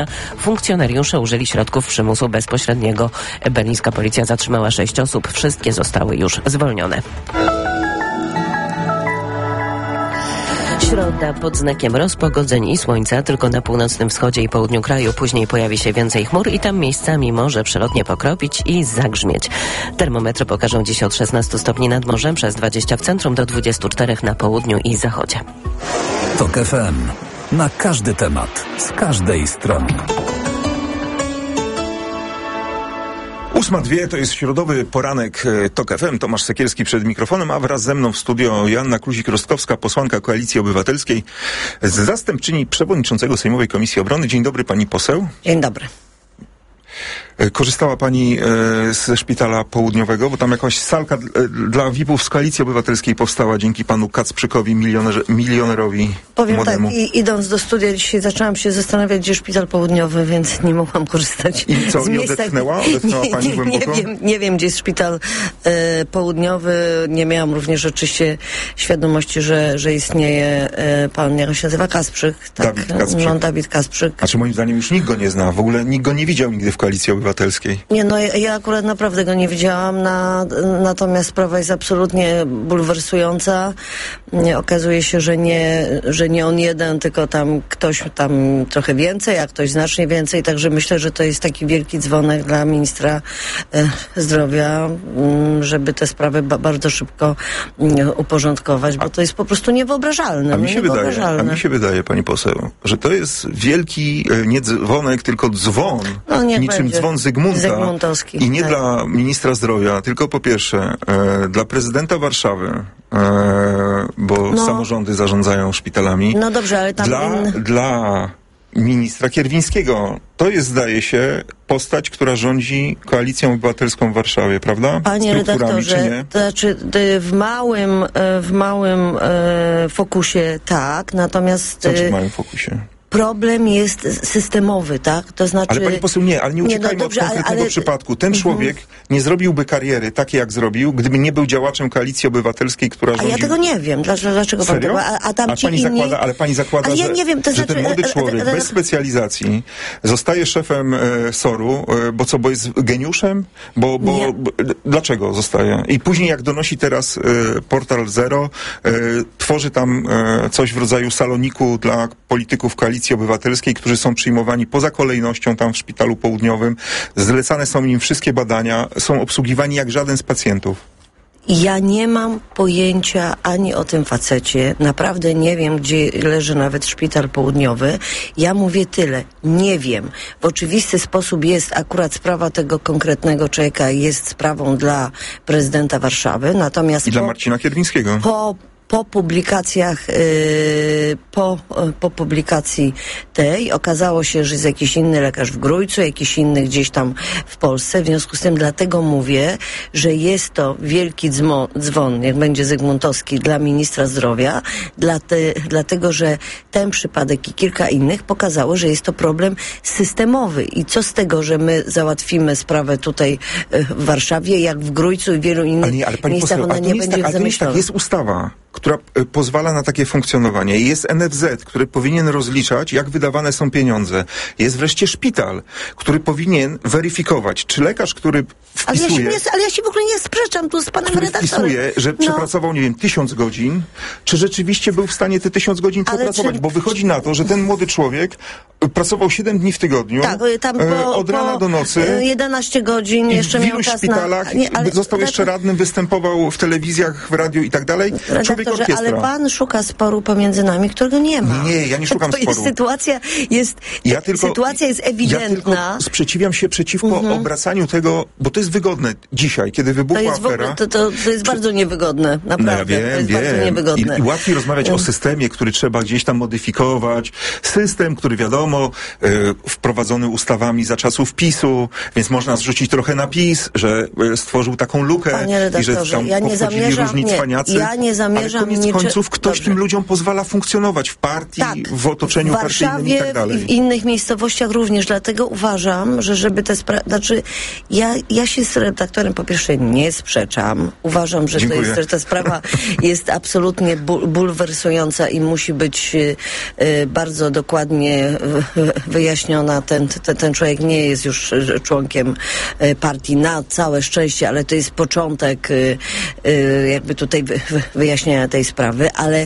Funkcjonariusze użyli środków przymusu bezpośredniego. Berlińska policja zatrzymała 6 osób. Wszystkie zostały już zwolnione. Środa pod znakiem rozpogodzeń i słońca, tylko na północnym wschodzie i południu kraju. Później pojawi się więcej chmur i tam miejscami może przelotnie pokropić i zagrzmieć. Termometry pokażą dziś od 16 stopni nad morzem, przez 20 w centrum, do 24 na południu i zachodzie. TOK FM. Na każdy temat, z każdej strony. 8:02 to jest środowy poranek TOK FM. Tomasz Sekielski przed mikrofonem, a wraz ze mną w studio Joanna Kluzik-Rostkowska, posłanka Koalicji Obywatelskiej, zastępczyni przewodniczącego Sejmowej Komisji Obrony. Dzień dobry, pani poseł. Dzień dobry. Korzystała pani ze szpitala południowego, bo tam jakaś salka dla VIP-ów z Koalicji Obywatelskiej powstała dzięki panu Kacprzykowi, milionerowi Powiem młodemu. tak, idąc do studia dzisiaj zaczęłam się zastanawiać, gdzie szpital południowy, więc nie mogłam korzystać I co, z nie miejsca. odetchnęła pani głęboko? Nie wiem, gdzie jest szpital południowy. Nie miałam również oczywiście świadomości, że istnieje pan, jak się nazywa, Kasprzyk. Tak? Dawid Kasprzyk. No, Dawid Kasprzyk. Znaczy moim zdaniem już nikt go nie zna, w ogóle nikt go nie widział nigdy w Koalicji Obywatelskiej. Nie, no ja akurat naprawdę go nie widziałam, natomiast sprawa jest absolutnie bulwersująca. Okazuje się, że nie on jeden, tylko tam ktoś tam trochę więcej, a ktoś znacznie więcej, także myślę, że to jest taki wielki dzwonek dla ministra zdrowia, żeby te sprawy bardzo szybko uporządkować, bo to jest po prostu niewyobrażalne. A mi się wydaje, pani poseł, że to jest wielki nie dzwonek, tylko dzwon, niczym dzwon Zygmuntowski. I nie dla ministra zdrowia, tylko po pierwsze dla prezydenta Warszawy, bo samorządy zarządzają szpitalami. No dobrze, ale tam dla ministra Kierwińskiego. To jest, zdaje się, postać, która rządzi Koalicją Obywatelską w Warszawie, prawda? Panie redaktorze, to znaczy w małym fokusie tak, natomiast... Co w małym fokusie? Problem jest systemowy, tak? To znaczy... Ale pani poseł, nie uciekajmy od konkretnego przypadku. Ten człowiek nie zrobiłby kariery takiej, jak zrobił, gdyby nie był działaczem Koalicji Obywatelskiej, która rządzi... A ja tego nie wiem. Dlaczego pan tego... pani zakłada, ja nie wiem, to że ten młody człowiek bez specjalizacji zostaje szefem SOR-u, bo jest geniuszem? Dlaczego zostaje? I później, jak donosi teraz Portal Zero, tworzy tam coś w rodzaju saloniku dla polityków Koalicji Obywatelskiej, którzy są przyjmowani poza kolejnością tam w szpitalu południowym. Zlecane są im wszystkie badania, są obsługiwani jak żaden z pacjentów. Ja nie mam pojęcia ani o tym facecie. Naprawdę nie wiem, gdzie leży nawet szpital południowy. Ja mówię tyle. Nie wiem. W oczywisty sposób jest akurat sprawa tego konkretnego człowieka jest sprawą dla prezydenta Warszawy. Natomiast i dla Marcina Kierwińskiego. Po publikacjach, po publikacji tej okazało się, że jest jakiś inny lekarz w Grójcu, jakiś inny gdzieś tam w Polsce. W związku z tym dlatego mówię, że jest to wielki dzwon, jak będzie Zygmuntowski, dla ministra zdrowia, dlatego, że ten przypadek i kilka innych pokazało, że jest to problem systemowy. I co z tego, że my załatwimy sprawę tutaj w Warszawie, jak w Grójcu i wielu innych miejscach ona nie będzie zamyślona. Jest ustawa, która pozwala na takie funkcjonowanie. Jest NFZ, który powinien rozliczać, jak wydawane są pieniądze. Jest wreszcie szpital, który powinien weryfikować, czy lekarz, który wpisuje... Ale ja się w ogóle nie sprzeczam tu z panem redaktorem. Wpisuje, że przepracował, 1000 godzin, czy rzeczywiście był w stanie te 1000 godzin przepracować, bo wychodzi na to, że ten młody człowiek pracował 7 dni w tygodniu, tak, tam od rana do nocy. 11 godzin, jeszcze miał czas szpitalach, został jeszcze radnym, występował w telewizjach, w radiu i tak dalej. Człowiek orkiestra. Ale pan szuka sporu pomiędzy nami, którego nie ma. Nie, ja nie szukam sporu. Sytuacja jest ewidentna. Ja tylko sprzeciwiam się przeciwko obracaniu tego, bo to jest wygodne dzisiaj, kiedy wybuchła afera. To jest bardzo niewygodne, naprawdę. No ja wiem. Bardzo niewygodne. I łatwiej rozmawiać o systemie, który trzeba gdzieś tam modyfikować. System, który wiadomo, wprowadzony ustawami za czasów PiS-u, więc można zrzucić trochę na PiS, że stworzył taką lukę. Panie redaktorze, i że tam różni cwaniacy. Ja nie zamierzam koniec końców ktoś tym ludziom pozwala funkcjonować w partii, w otoczeniu partyjnym i tak dalej. W innych miejscowościach również, dlatego uważam, że żeby te sprawy... Znaczy, ja się z redaktorem po pierwsze nie sprzeczam. Uważam, że że ta sprawa jest absolutnie bulwersująca i musi być bardzo dokładnie wyjaśniona. Ten człowiek nie jest już członkiem partii, na całe szczęście, ale to jest początek jakby tutaj wyjaśnienia tej sprawy, ale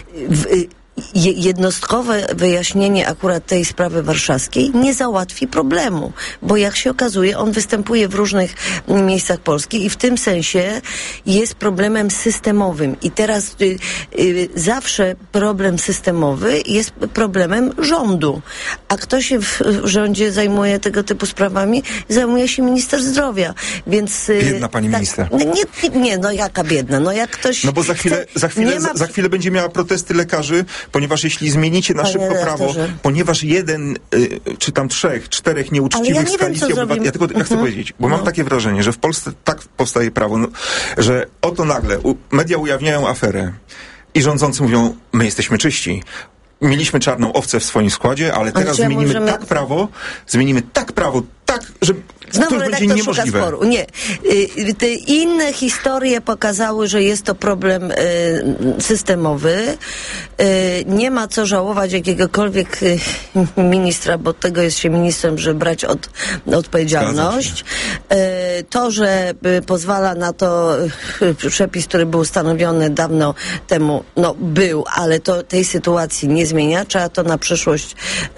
jednostkowe wyjaśnienie akurat tej sprawy warszawskiej nie załatwi problemu, bo jak się okazuje, on występuje w różnych miejscach Polski i w tym sensie jest problemem systemowym. I teraz zawsze problem systemowy jest problemem rządu. A kto się w rządzie zajmuje tego typu sprawami? Zajmuje się minister zdrowia. Więc biedna pani minister. Nie, no jaka biedna? No jak ktoś... No bo za chwilę będzie miała protesty lekarzy, ponieważ jeśli zmienicie na szybko prawo, ponieważ jeden, czy tam czterech nieuczciwych z Koalicji Obywatelskiej... Ja chcę powiedzieć, bo mam takie wrażenie, że w Polsce tak powstaje prawo, że oto nagle media ujawniają aferę i rządzący mówią, my jesteśmy czyści. Mieliśmy czarną owcę w swoim składzie, ale teraz zmienimy tak prawo, że znowu to będzie niemożliwe. Sporu. Nie. Te inne historie pokazały, że jest to problem systemowy. Nie ma co żałować jakiegokolwiek ministra, bo tego jest się ministrem, żeby brać odpowiedzialność. To, że pozwala na to przepis, który był ustanowiony dawno temu, był, ale to tej sytuacji nie zmienia. Trzeba to na przyszłość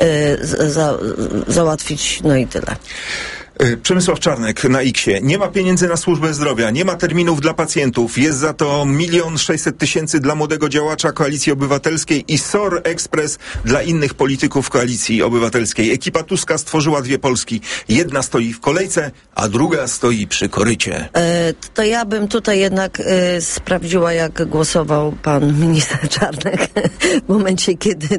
załatwić, i tyle. Przemysław Czarnek na X-ie. Nie ma pieniędzy na służbę zdrowia, nie ma terminów dla pacjentów, jest za to 1 600 000 dla młodego działacza Koalicji Obywatelskiej i SOR Express dla innych polityków Koalicji Obywatelskiej. Ekipa Tuska stworzyła 2 Polski. Jedna stoi w kolejce, a druga stoi przy korycie. To ja bym tutaj jednak sprawdziła, jak głosował pan minister Czarnek w momencie, kiedy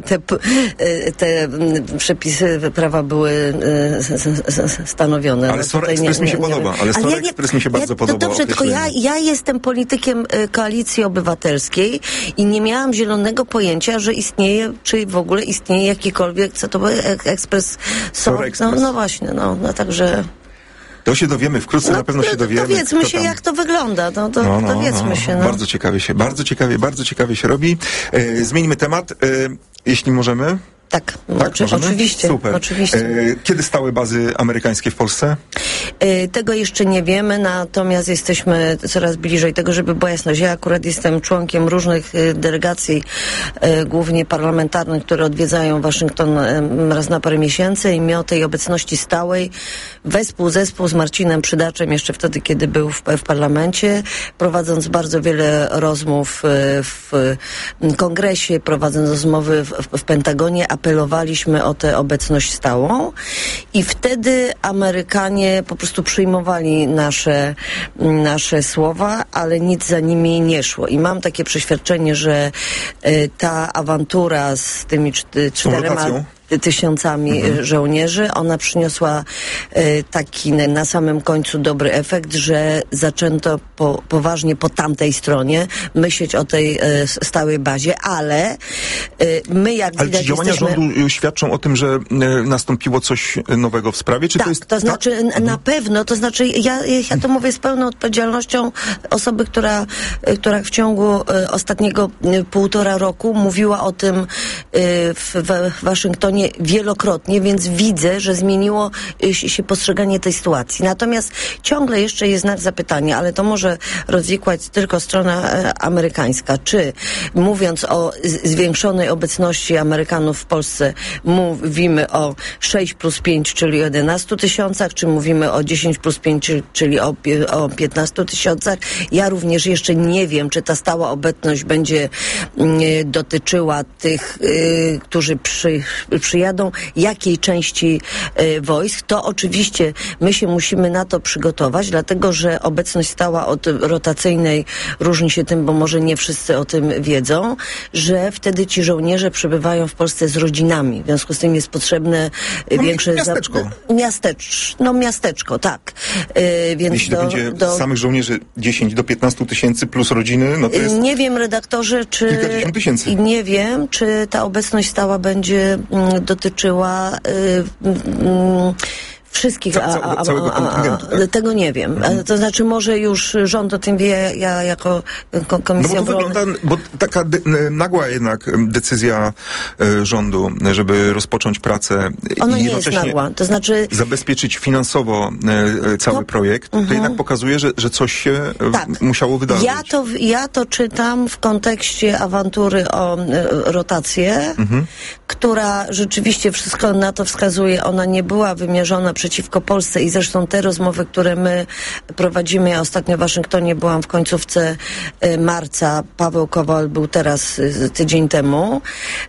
te przepisy prawa były stanowione. Ale SOR Express mi się podoba. Ale SOR Express mi się bardzo podoba. Dobrze, tylko ja jestem politykiem Koalicji Obywatelskiej i nie miałam zielonego pojęcia, że istnieje, czy w ogóle istnieje jakikolwiek, co to był ekspres SOR Express. No właśnie, także... To się dowiemy wkrótce, na pewno się dowiemy. Dowiedzmy się, jak to wygląda. Dowiedzmy się. Bardzo ciekawie się robi. Zmieńmy temat, jeśli możemy. Tak, oczywiście. Super. Oczywiście. Kiedy stały bazy amerykańskie w Polsce? Tego jeszcze nie wiemy, natomiast jesteśmy coraz bliżej tego, żeby była jasność. Ja akurat jestem członkiem różnych delegacji, głównie parlamentarnych, które odwiedzają Waszyngton raz na parę miesięcy i my o tej obecności stałej zespół z Marcinem Przydaczem, jeszcze wtedy, kiedy był w parlamencie, prowadząc bardzo wiele rozmów w kongresie, prowadząc rozmowy w Pentagonie, apelowaliśmy o tę obecność stałą i wtedy Amerykanie po prostu przyjmowali nasze słowa, ale nic za nimi nie szło. I mam takie przeświadczenie, że ta awantura z tymi 4 tysiącami żołnierzy, ona przyniosła taki na samym końcu dobry efekt, że zaczęto poważnie po tamtej stronie myśleć o tej stałej bazie, ale my jak widać działania rządu świadczą o tym, że nastąpiło coś nowego w sprawie? Czy tak, to jest, to znaczy na pewno, to znaczy ja to mówię z pełną odpowiedzialnością osoby, która w ciągu ostatniego 1,5 roku mówiła o tym w Waszyngtonie wielokrotnie, więc widzę, że zmieniło się postrzeganie tej sytuacji. Natomiast ciągle jeszcze jest znak zapytania, ale to może rozwikłać tylko strona amerykańska. Czy mówiąc o zwiększonej obecności Amerykanów w Polsce mówimy o 6+5, czyli o 11 000, czy mówimy o 10+5, czyli o 15 000? Ja również jeszcze nie wiem, czy ta stała obecność będzie dotyczyła tych, którzy przyjadą, jakiej części wojsk. To oczywiście my się musimy na to przygotować, dlatego że obecność stała od rotacyjnej różni się tym, bo może nie wszyscy o tym wiedzą, że wtedy ci żołnierze przebywają w Polsce z rodzinami. W związku z tym jest potrzebne większe... Miasteczko, tak. Więc jeśli to będzie samych żołnierzy 10 do 15 tysięcy plus rodziny, no to jest... Nie wiem, redaktorze, czy... Kilkadziesiąt tysięcy. Nie wiem, czy ta obecność stała będzie dotyczyła... wszystkich, całego kontyngentu, tak? Tego nie wiem. To znaczy może już rząd o tym wie, ja jako Komisja Obrony... Bo taka nagła jednak decyzja rządu, żeby rozpocząć pracę Ona i nie jest jednocześnie nagła. To znaczy... zabezpieczyć finansowo cały projekt, to jednak pokazuje, że coś się musiało wydarzyć. Ja to czytam w kontekście awantury o rotację, która rzeczywiście wszystko na to wskazuje. Ona nie była wymierzona przeciwko Polsce i zresztą te rozmowy, które my prowadzimy, ja ostatnio w Waszyngtonie byłam w końcówce marca, Paweł Kowal był teraz tydzień temu.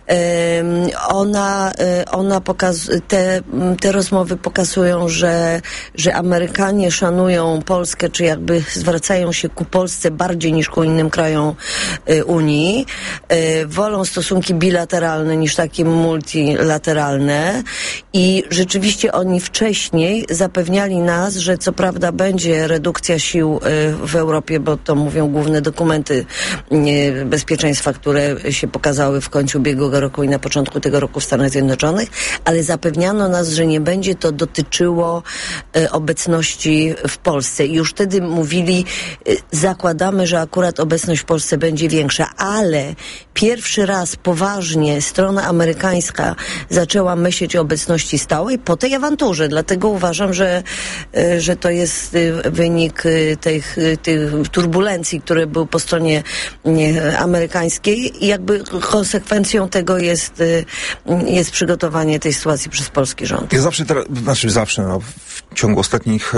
Te rozmowy pokazują, że Amerykanie szanują Polskę, czy jakby zwracają się ku Polsce bardziej niż ku innym krajom Unii. Wolą stosunki bilateralne niż takie multilateralne i rzeczywiście oni wcześniej zapewniali nas, że co prawda będzie redukcja sił w Europie, bo to mówią główne dokumenty bezpieczeństwa, które się pokazały w końcu ubiegłego roku i na początku tego roku w Stanach Zjednoczonych, ale zapewniano nas, że nie będzie to dotyczyło obecności w Polsce. I już wtedy mówili, zakładamy, że akurat obecność w Polsce będzie większa, ale pierwszy raz poważnie strona amerykańska zaczęła myśleć o obecności stałej po tej awanturze. Dlatego uważam, że to jest wynik tych turbulencji, które były po stronie amerykańskiej i jakby konsekwencją tego jest przygotowanie tej sytuacji przez polski rząd. Ja w ciągu ostatnich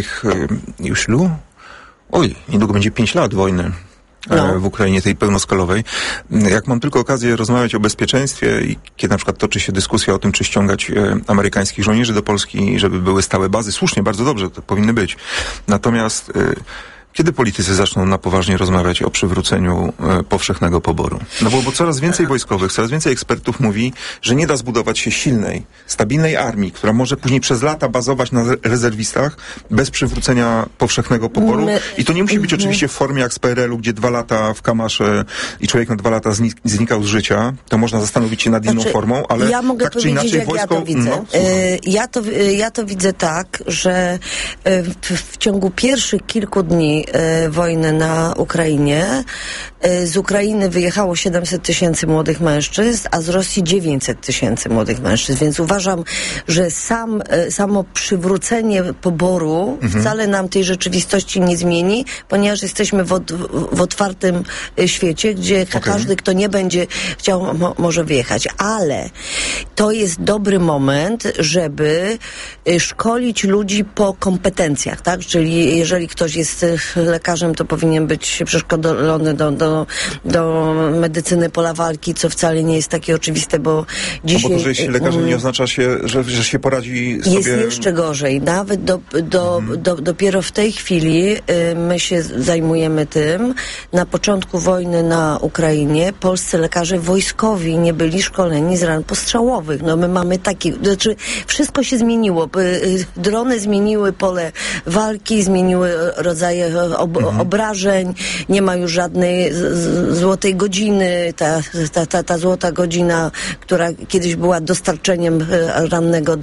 niedługo będzie 5 lat wojny. W Ukrainie, tej pełnoskalowej. Jak mam tylko okazję rozmawiać o bezpieczeństwie i kiedy na przykład toczy się dyskusja o tym, czy ściągać amerykańskich żołnierzy do Polski, żeby były stałe bazy, słusznie, bardzo dobrze, to powinny być. Natomiast kiedy politycy zaczną na poważnie rozmawiać o przywróceniu powszechnego poboru? No bo coraz więcej wojskowych, coraz więcej ekspertów mówi, że nie da zbudować się silnej, stabilnej armii, która może później przez lata bazować na rezerwistach bez przywrócenia powszechnego poboru. I to nie musi być oczywiście w formie jak z PRL-u, gdzie 2 lata w kamasze i człowiek na 2 lata znikał z życia. To można zastanowić się nad inną formą, ale ja mogę tak czy inaczej jak wojsko... Ja to widzę. Ja to widzę tak, że w ciągu pierwszych kilku dni wojny na Ukrainie z Ukrainy wyjechało 700 tysięcy młodych mężczyzn, a z Rosji 900 tysięcy młodych mężczyzn. Więc uważam, że samo przywrócenie poboru wcale nam tej rzeczywistości nie zmieni, ponieważ jesteśmy w otwartym świecie, gdzie każdy, kto nie będzie chciał, może wyjechać. Ale to jest dobry moment, żeby szkolić ludzi po kompetencjach, tak? Czyli jeżeli ktoś jest lekarzem, to powinien być przeszkolony do medycyny pola walki, co wcale nie jest takie oczywiste, bo dzisiaj... Bo to, że jeśli lekarzem nie oznacza się, że się poradzi sobie... Jest jeszcze gorzej. Nawet dopiero w tej chwili my się zajmujemy tym. Na początku wojny na Ukrainie polscy lekarze wojskowi nie byli szkoleni z ran postrzałowych. No my mamy taki... Znaczy wszystko się zmieniło. Drony zmieniły pole walki, zmieniły rodzaje obrażeń, nie ma już żadnej złotej godziny. Ta złota godzina, która kiedyś była dostarczeniem rannego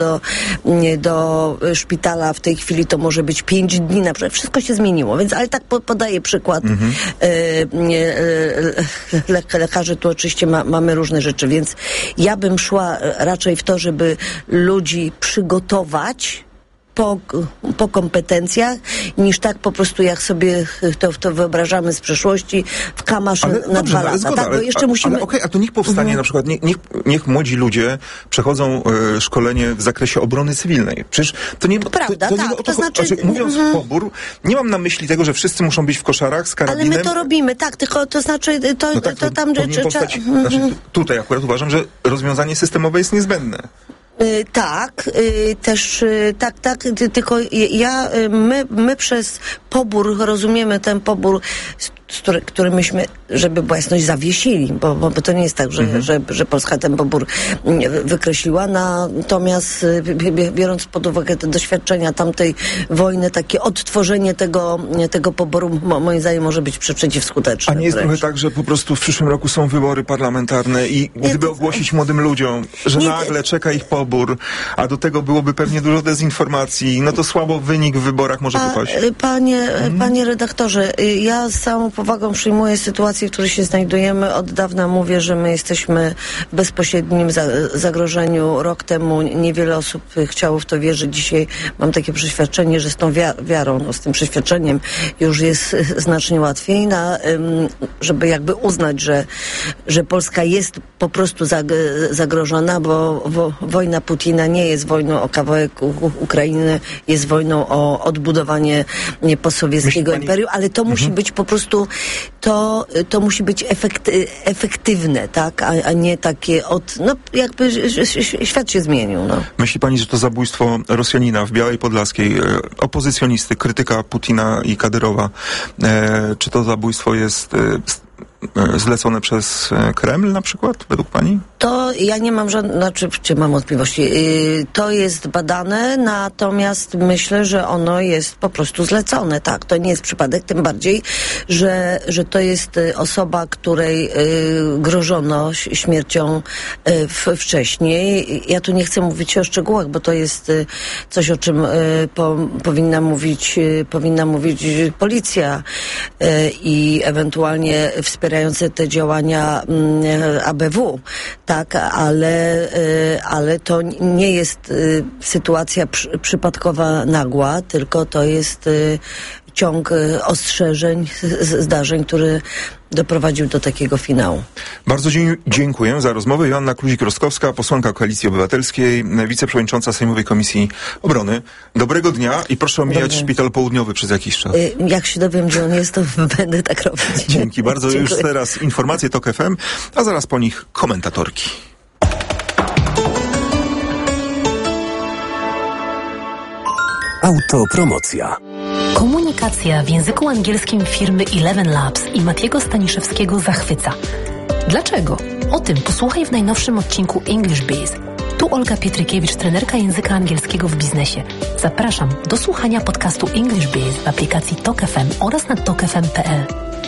do szpitala, w tej chwili to może być 5 dni na przykład. Wszystko się zmieniło, więc ale tak podaję przykład lekarzy, tu oczywiście mamy różne rzeczy, więc ja bym szła raczej w to, żeby ludzi przygotować po kompetencjach, niż tak po prostu jak sobie to wyobrażamy z przeszłości w kamaszu na 2 lata. Zgoda, tak, bo jeszcze musimy... Ale okej, a to niech powstanie na przykład, niech młodzi ludzie przechodzą szkolenie w zakresie obrony cywilnej. Przecież to nie... Prawda, to znaczy, mówiąc pobór, nie mam na myśli tego, że wszyscy muszą być w koszarach z karabinem. Ale my to robimy, tak, tylko to znaczy to tam... Tutaj akurat uważam, że rozwiązanie systemowe jest niezbędne. Tak, też tak, tylko my przez pobór rozumiemy ten pobór, który myśmy, żeby była jasność, zawiesili, bo to nie jest tak, że Polska ten pobór wykreśliła, natomiast biorąc pod uwagę te doświadczenia tamtej wojny, takie odtworzenie tego poboru moim zdaniem może być przeciwskuteczne. A nie jest trochę tak, że po prostu w przyszłym roku są wybory parlamentarne i gdyby ogłosić młodym ludziom, że nagle czeka ich pobór, a do tego byłoby pewnie dużo dezinformacji, no to słabo wynik w wyborach może wypaść. Panie redaktorze, ja z całą powagą przyjmuję sytuację, w której się znajdujemy. Od dawna mówię, że my jesteśmy w bezpośrednim zagrożeniu. Rok temu niewiele osób chciało w to wierzyć. Dzisiaj mam takie przeświadczenie, że z tą wiarą, z tym przeświadczeniem już jest znacznie łatwiej, żeby jakby uznać, że Polska jest po prostu zagrożona, bo wojna Putina nie jest wojną o kawałek Ukrainy, jest wojną o odbudowanie postsowieckiego imperium, ale to musi być po prostu to musi być efektywne, tak? A nie takie jakby świat się zmienił. No. Myśli pani, że to zabójstwo Rosjanina w Białej Podlaskiej, opozycjonisty, krytyka Putina i Kadyrowa, czy to zabójstwo jest zlecone przez Kreml na przykład, według pani? To ja nie mam czy mam wątpliwości. To jest badane, natomiast myślę, że ono jest po prostu zlecone. Tak, to nie jest przypadek, tym bardziej, że to jest osoba, której grożono śmiercią wcześniej. Ja tu nie chcę mówić o szczegółach, bo to jest coś, o czym powinna mówić policja i ewentualnie wspierające te działania ABW. Tak, ale to nie jest sytuacja przypadkowa, nagła, tylko to jest ciąg ostrzeżeń, zdarzeń, który doprowadził do takiego finału. Bardzo dziękuję za rozmowę. Joanna Kluzik-Rostkowska, posłanka Koalicji Obywatelskiej, wiceprzewodnicząca Sejmowej Komisji Obrony. Dobrego dnia i proszę omijać Szpital Południowy przez jakiś czas. Jak się dowiem, gdzie on jest, to będę tak robić. Dzięki bardzo. Dziękuję. Już teraz informacje TOK FM, a zaraz po nich komentatorki. Autopromocja. Komunikacja w języku angielskim firmy Eleven Labs i Matiego Staniszewskiego zachwyca. Dlaczego? O tym posłuchaj w najnowszym odcinku English Biz. Tu Olga Pietrykiewicz, trenerka języka angielskiego w biznesie. Zapraszam do słuchania podcastu English Biz w aplikacji TOK FM oraz na tokfm.pl.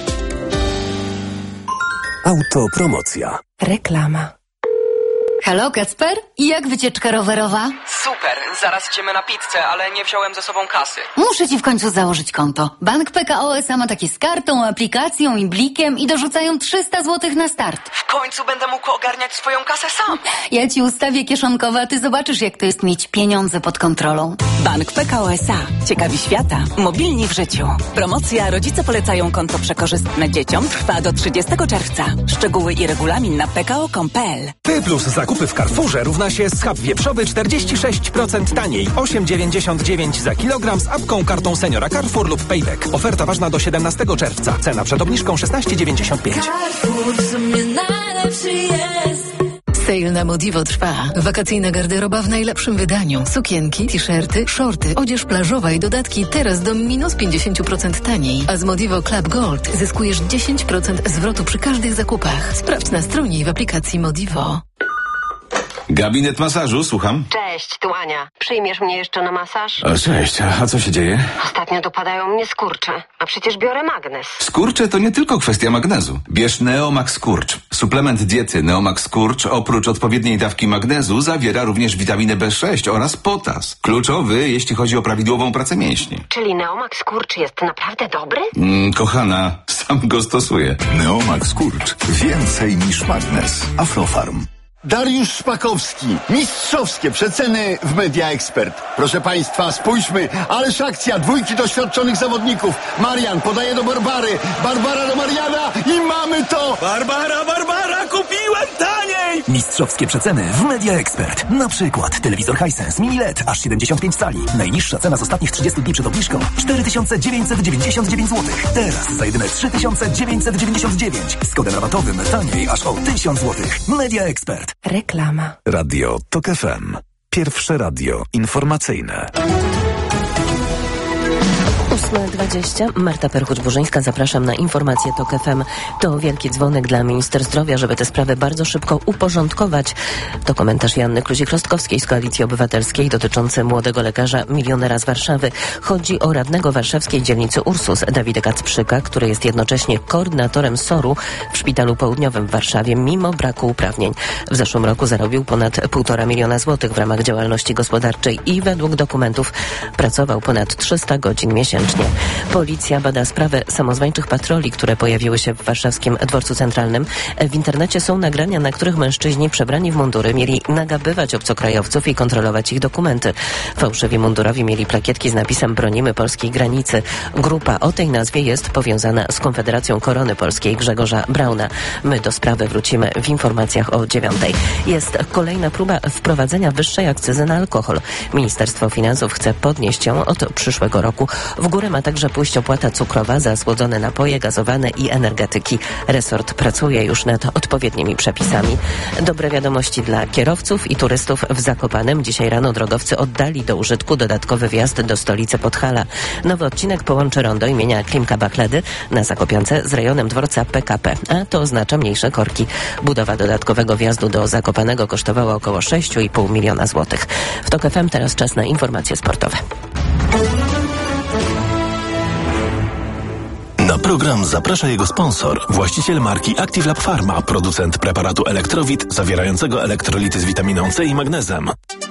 Autopromocja. Reklama. Halo, Kacper? I jak wycieczka rowerowa? Super, zaraz idziemy na pizzę, ale nie wziąłem ze sobą kasy. Muszę ci w końcu założyć konto. Bank PKO SA ma takie z kartą, aplikacją i blikiem i dorzucają 300 zł na start. W końcu będę mógł ogarniać swoją kasę sam. Ja ci ustawię kieszonkowe, a ty zobaczysz, jak to jest mieć pieniądze pod kontrolą. Bank PKO SA. Ciekawi świata. Mobilni w życiu. Promocja Rodzice polecają konto przekorzystne dzieciom trwa do 30 czerwca. Szczegóły i regulamin na pko.com.pl. Ty plus zakupy w Carrefourze równa się schab wieprzowy 46% taniej. 8,99 za kilogram z apką, kartą seniora Carrefour lub Payback. Oferta ważna do 17 czerwca. Cena przed obniżką 16,95. Carrefour w sumie najlepszy jest. Sale na Modivo trwa. Wakacyjna garderoba w najlepszym wydaniu. Sukienki, t-shirty, shorty, odzież plażowa i dodatki teraz do minus 50% taniej. A z Modivo Club Gold zyskujesz 10% zwrotu przy każdych zakupach. Sprawdź na stronie i w aplikacji Modivo. Gabinet masażu, słucham. Cześć, tu Ania. Przyjmiesz mnie jeszcze na masaż? Cześć, a co się dzieje? Ostatnio dopadają mnie skurcze, a przecież biorę magnes. Skurcze to nie tylko kwestia magnezu. Bierz Neomax Skurcz. Suplement diety Neomax Skurcz oprócz odpowiedniej dawki magnezu zawiera również witaminę B6 oraz potas. Kluczowy, jeśli chodzi o prawidłową pracę mięśni. Czyli Neomax Skurcz jest naprawdę dobry? Kochana, sam go stosuję. Neomax Skurcz. Więcej niż magnes. Aflofarm. Dariusz Szpakowski. Mistrzowskie przeceny w Media Expert. Proszę Państwa, spójrzmy, ależ akcja, dwójki doświadczonych zawodników. Marian podaje do Barbary, Barbara do Mariana i mamy to! Barbara, kupiłem taniej! Mistrzowskie przeceny w Media Expert. Na przykład telewizor Hisense Mini LED aż 75 cali. Najniższa cena z ostatnich 30 dni przed obniżką 4999 zł. Teraz za jedyne 3999. Z kodem rabatowym taniej aż o 1000 zł. Media Expert. Reklama. Radio TOK FM. Pierwsze radio informacyjne. 8:20. Marta Perchuć-Burzyńska, zapraszam na informacje TOK FM. To wielki dzwonek dla minister zdrowia, żeby te sprawy bardzo szybko uporządkować. To komentarz Joanny Kluzik-Rostkowskiej z Koalicji Obywatelskiej dotyczący młodego lekarza milionera z Warszawy. Chodzi o radnego warszawskiej dzielnicy Ursus, Dawida Kacprzyka, który jest jednocześnie koordynatorem SOR-u w Szpitalu Południowym w Warszawie, mimo braku uprawnień. W zeszłym roku zarobił ponad 1,5 miliona złotych w ramach działalności gospodarczej i według dokumentów pracował ponad 300 godzin miesięcznie. Policja bada sprawę samozwańczych patroli, które pojawiły się w warszawskim dworcu centralnym. W internecie są nagrania, na których mężczyźni przebrani w mundury mieli nagabywać obcokrajowców i kontrolować ich dokumenty. Fałszywi mundurowi mieli plakietki z napisem "Bronimy polskiej granicy". Grupa o tej nazwie jest powiązana z Konfederacją Korony Polskiej Grzegorza Brauna. My do sprawy wrócimy w informacjach o 9:00. Jest kolejna próba wprowadzenia wyższej akcyzy na alkohol. Ministerstwo Finansów chce podnieść ją od przyszłego roku. W górę ma także pójść opłata cukrowa za słodzone napoje gazowane i energetyki. Resort pracuje już nad odpowiednimi przepisami. Dobre wiadomości dla kierowców i turystów w Zakopanem. Dzisiaj rano drogowcy oddali do użytku dodatkowy wjazd do stolicy Podhala. Nowy odcinek połączy rondo imienia Klimka Bachledy na Zakopiance z rejonem dworca PKP, a to oznacza mniejsze korki. Budowa dodatkowego wjazdu do Zakopanego kosztowała około 6,5 miliona złotych. W TOK FM teraz czas na informacje sportowe. Na program zaprasza jego sponsor, właściciel marki Active Lab Pharma, producent preparatu Elektrowit zawierającego elektrolity z witaminą C i magnezem.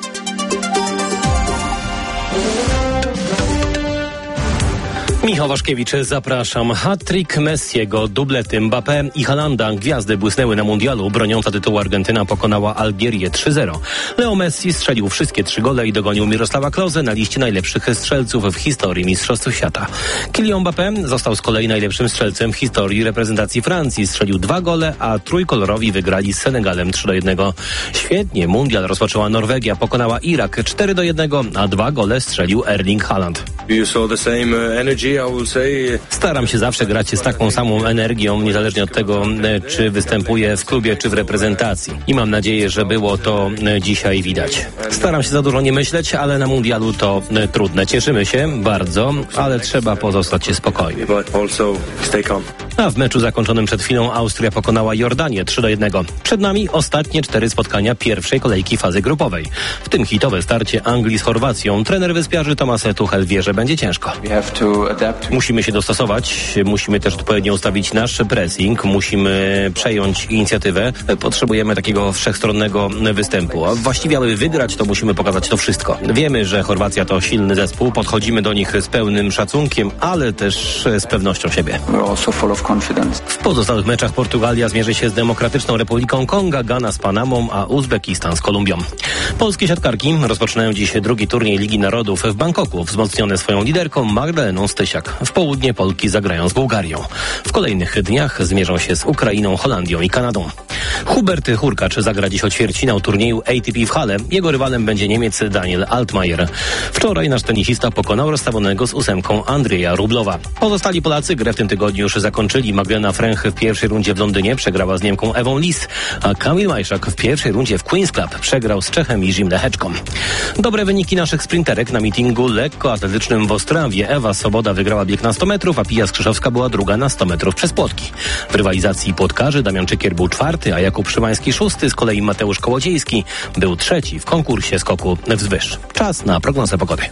Michał Waszkiewicz, zapraszam. Hat-trick Messiego, dublety Mbappé i Haalanda. Gwiazdy błysnęły na mundialu. Broniąca tytułu Argentyna pokonała Algierię 3-0. Leo Messi strzelił wszystkie 3 gole i dogonił Mirosława Klose na liście najlepszych strzelców w historii Mistrzostw Świata. Kylian Mbappé został z kolei najlepszym strzelcem w historii reprezentacji Francji. Strzelił 2 gole, a trójkolorowi wygrali z Senegalem 3-1. Świetnie, mundial rozpoczęła Norwegia. Pokonała Irak 4-1, a 2 gole strzelił Erling Haaland. Staram się zawsze grać z taką samą energią, niezależnie od tego, czy występuję w klubie, czy w reprezentacji. I mam nadzieję, że było to dzisiaj widać. Staram się za dużo nie myśleć, ale na mundialu to trudne. Cieszymy się bardzo, ale trzeba pozostać spokojnym. A w meczu zakończonym przed chwilą Austria pokonała Jordanię 3-1. Przed nami ostatnie 4 spotkania pierwszej kolejki fazy grupowej. W tym hitowe starcie Anglii z Chorwacją. Trener wyspiarzy Thomas Tuchel wie, że będzie ciężko. Musimy się dostosować, musimy też odpowiednio ustawić nasz pressing, musimy przejąć inicjatywę. Potrzebujemy takiego wszechstronnego występu. A właściwie, aby wygrać, to musimy pokazać to wszystko. Wiemy, że Chorwacja to silny zespół, podchodzimy do nich z pełnym szacunkiem, ale też z pewnością siebie. W pozostałych meczach Portugalia zmierzy się z Demokratyczną Republiką Konga, Gana z Panamą, a Uzbekistan z Kolumbią. Polskie siatkarki rozpoczynają dziś drugi turniej Ligi Narodów w Bangkoku, wzmocnione swoją liderką Magdaleną Stysiak. W południe Polki zagrają z Bułgarią. W kolejnych dniach zmierzą się z Ukrainą, Holandią i Kanadą. Hubert Hurkacz zagra dziś ćwierćfinał turnieju ATP w Halle. Jego rywalem będzie Niemiec Daniel Altmaier. Wczoraj nasz tenisista pokonał rozstawionego z 8 Andrzeja Rublowa. Pozostali Polacy grę w tym tygodniu już zakończyli. Magdalena Fręch w pierwszej rundzie w Londynie przegrała z Niemką Ewą Lis, a Kamil Majszak w pierwszej rundzie w Queen's Club przegrał z Czechem Jiřím Lehečkom. Dobre wyniki naszych sprinterek na meetingu lekkoatletycznym w Ostrawie. Ewa Soboda wygrała bieg na 100 metrów, a Pija Skrzyszowska była druga na 100 metrów przez płotki. W rywalizacji płotkarzy Damian Czykier był 4, a Jakub Szymański 6, z kolei Mateusz Kołodziejski był 3 w konkursie skoku wzwyż. Czas na prognozę pogody.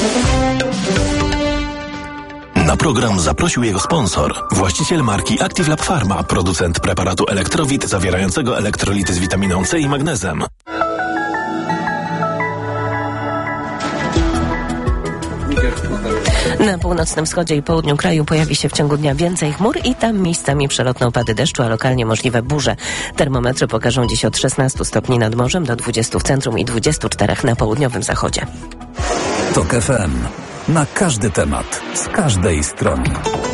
Na program zaprosił jego sponsor, właściciel marki Active Lab Pharma, producent preparatu Elektrowit zawierającego elektrolity z witaminą C i magnezem. Na północnym wschodzie i południu kraju pojawi się w ciągu dnia więcej chmur i tam miejscami przelotne opady deszczu, a lokalnie możliwe burze. Termometry pokażą dziś od 16 stopni nad morzem do 20 w centrum i 24 na południowym zachodzie. TOK FM. Na każdy temat, z każdej strony.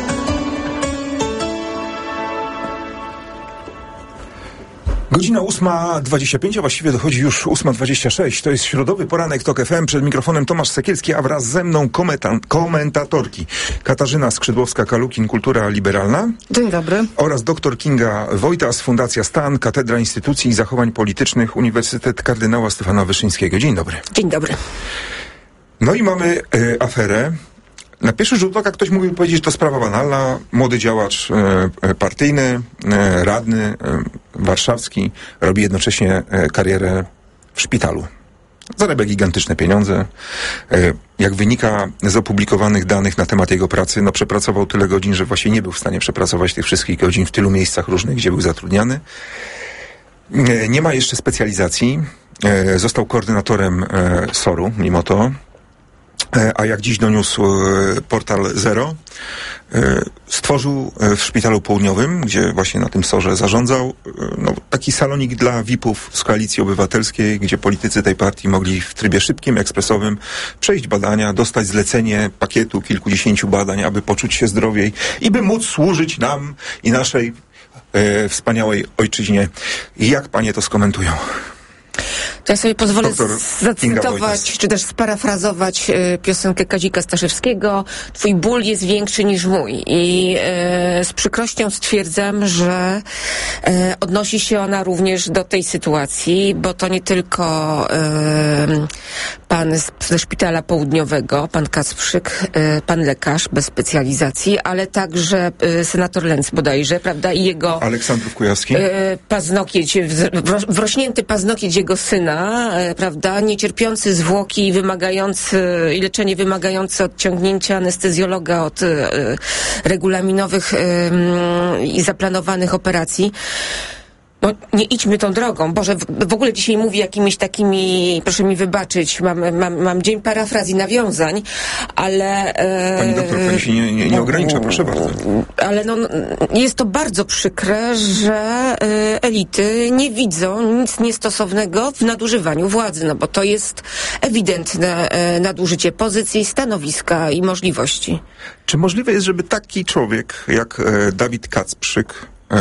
Godzina 8:25, a właściwie dochodzi już 8:26. To jest środowy poranek TOK FM. Przed mikrofonem Tomasz Sekielski, a wraz ze mną komentatorki Katarzyna Skrzydłowska-Kalukin, Kultura Liberalna. Dzień dobry. Oraz dr Kinga Wojtas, Fundacja Stan, Katedra Instytucji i Zachowań Politycznych, Uniwersytet Kardynała Stefana Wyszyńskiego. Dzień dobry. Dzień dobry. No i mamy aferę. Na pierwszy rzut oka ktoś mógłby powiedzieć, że to sprawa banalna. Młody działacz partyjny, radny warszawski robi jednocześnie karierę w szpitalu. Zarabia gigantyczne pieniądze. Jak wynika z opublikowanych danych na temat jego pracy, przepracował tyle godzin, że właśnie nie był w stanie przepracować tych wszystkich godzin w tylu miejscach różnych, gdzie był zatrudniany. Nie ma jeszcze specjalizacji. Został koordynatorem SOR-u, mimo to. A jak dziś doniósł portal Zero, stworzył w Szpitalu Południowym, gdzie właśnie na tym SOR-ze zarządzał, taki salonik dla VIP-ów z Koalicji Obywatelskiej, gdzie politycy tej partii mogli w trybie szybkim, ekspresowym przejść badania, dostać zlecenie pakietu kilkudziesięciu badań, aby poczuć się zdrowiej i by móc służyć nam i naszej wspaniałej ojczyźnie. Jak panie to skomentują? To ja sobie pozwolę zacytować, czy też sparafrazować piosenkę Kazika Staszewskiego. Twój ból jest większy niż mój. I z przykrością stwierdzam, że odnosi się ona również do tej sytuacji, bo to nie tylko pan ze Szpitala Południowego, pan Kasprzyk, pan lekarz bez specjalizacji, ale także senator Lenz bodajże, prawda, i jego Aleksandrów Kujawski, paznokieć, wrośnięty paznokieć jego syna, prawda, niecierpiący zwłoki i leczenie wymagające odciągnięcia anestezjologa od regulaminowych i zaplanowanych operacji. Nie idźmy tą drogą. Boże, w ogóle dzisiaj mówię jakimiś takimi, proszę mi wybaczyć, mam dzień parafraz i nawiązań, ale... Pani doktor, pani się nie ogranicza, proszę bardzo. Ale jest to bardzo przykre, że elity nie widzą nic niestosownego w nadużywaniu władzy, bo to jest ewidentne nadużycie pozycji, stanowiska i możliwości. Czy możliwe jest, żeby taki człowiek jak Dawid Kacprzyk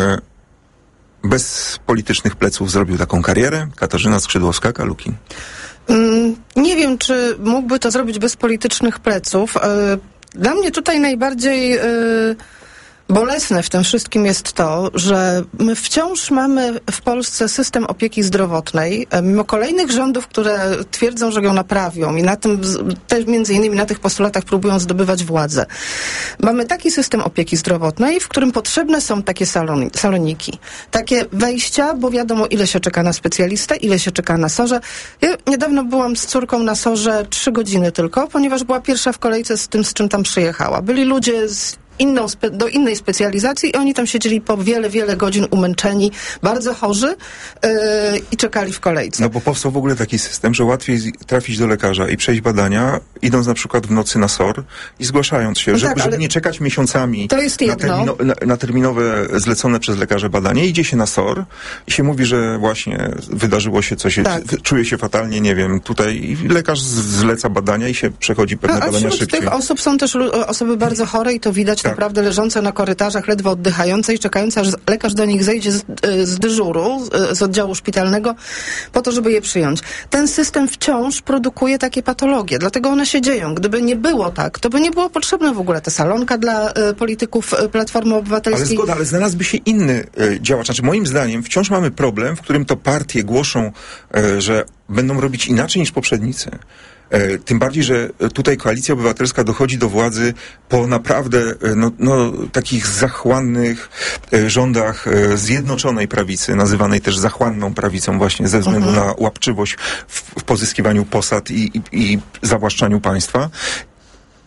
bez politycznych pleców zrobił taką karierę? Katarzyna Skrzydłowska-Kalukin. Nie wiem, czy mógłby to zrobić bez politycznych pleców. Dla mnie tutaj najbardziej bolesne w tym wszystkim jest to, że my wciąż mamy w Polsce system opieki zdrowotnej, mimo kolejnych rządów, które twierdzą, że ją naprawią i na tym, też między innymi na tych postulatach próbują zdobywać władzę. Mamy taki system opieki zdrowotnej, w którym potrzebne są takie saloniki. Takie wejścia, bo wiadomo, ile się czeka na specjalistę, ile się czeka na SOR-ze. Ja niedawno byłam z córką na SOR-ze 3 godziny tylko, ponieważ była pierwsza w kolejce z tym, z czym tam przyjechała. Byli ludzie do innej specjalizacji i oni tam siedzieli po wiele godzin umęczeni, bardzo chorzy i czekali w kolejce. Bo powstał w ogóle taki system, że łatwiej trafić do lekarza i przejść badania, idąc na przykład w nocy na SOR i zgłaszając się, żeby nie czekać miesiącami na terminowe zlecone przez lekarza badanie. Idzie się na SOR i się mówi, że właśnie wydarzyło się coś, czuje się fatalnie, nie wiem, tutaj i lekarz zleca badania i się przechodzi pewne badania szybciej. Wśród tych osób są też osoby bardzo chore i to widać naprawdę leżące na korytarzach, ledwo oddychające i czekające, aż lekarz do nich zejdzie z dyżuru, z oddziału szpitalnego, po to, żeby je przyjąć. Ten system wciąż produkuje takie patologie, dlatego one się dzieją. Gdyby nie było tak, to by nie było potrzebne w ogóle ta salonka dla polityków Platformy Obywatelskiej. Ale zgoda, ale znalazłby się inny działacz. Znaczy, moim zdaniem wciąż mamy problem, w którym to partie głoszą, że będą robić inaczej niż poprzednicy. Tym bardziej, że tutaj Koalicja Obywatelska dochodzi do władzy po naprawdę takich zachłannych rządach Zjednoczonej Prawicy, nazywanej też zachłanną prawicą właśnie ze względu na łapczywość w pozyskiwaniu posad i zawłaszczaniu państwa.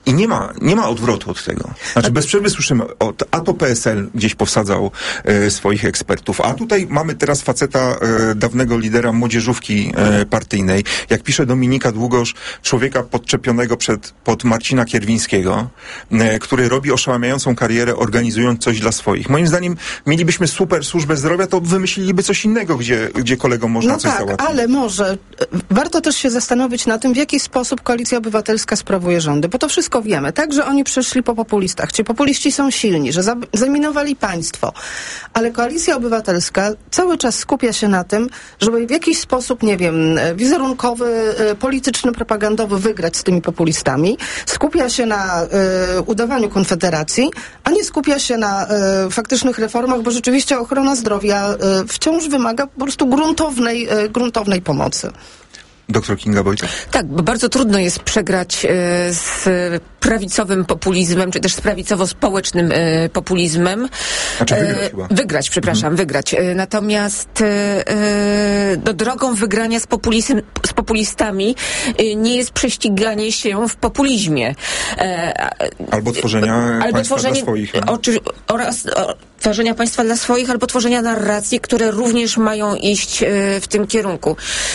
I nie ma odwrotu od tego. Znaczy bez przerwy słyszymy, a to PSL gdzieś powsadzał swoich ekspertów, a tutaj mamy teraz faceta, dawnego lidera młodzieżówki partyjnej, jak pisze Dominika Długosz, człowieka podczepionego pod Marcina Kierwińskiego, który robi oszałamiającą karierę, organizując coś dla swoich. Moim zdaniem mielibyśmy super służbę zdrowia, to wymyśliliby coś innego, gdzie kolegom można coś załatwić. Ale może warto też się zastanowić na tym, w jaki sposób Koalicja Obywatelska sprawuje rządy, bo to wszystko wiemy, tak, że oni przyszli po populistach. Ci populiści są silni, że zaminowali państwo. Ale Koalicja Obywatelska cały czas skupia się na tym, żeby w jakiś sposób, nie wiem, wizerunkowy, polityczny, propagandowy wygrać z tymi populistami. Skupia się na udawaniu konfederacji, a nie skupia się na faktycznych reformach, bo rzeczywiście ochrona zdrowia wciąż wymaga po prostu gruntownej pomocy. Doktor Kinga Wojtek? Tak, bo bardzo trudno jest przegrać z prawicowym populizmem, czy też z prawicowo-społecznym populizmem. Znaczy wygrać chyba. Wygrać. Natomiast drogą wygrania z populistami nie jest prześciganie się w populizmie. Albo tworzenia państwa dla swoich. Oraz tworzenia państwa dla swoich, albo tworzenia narracji, które również mają iść w tym kierunku.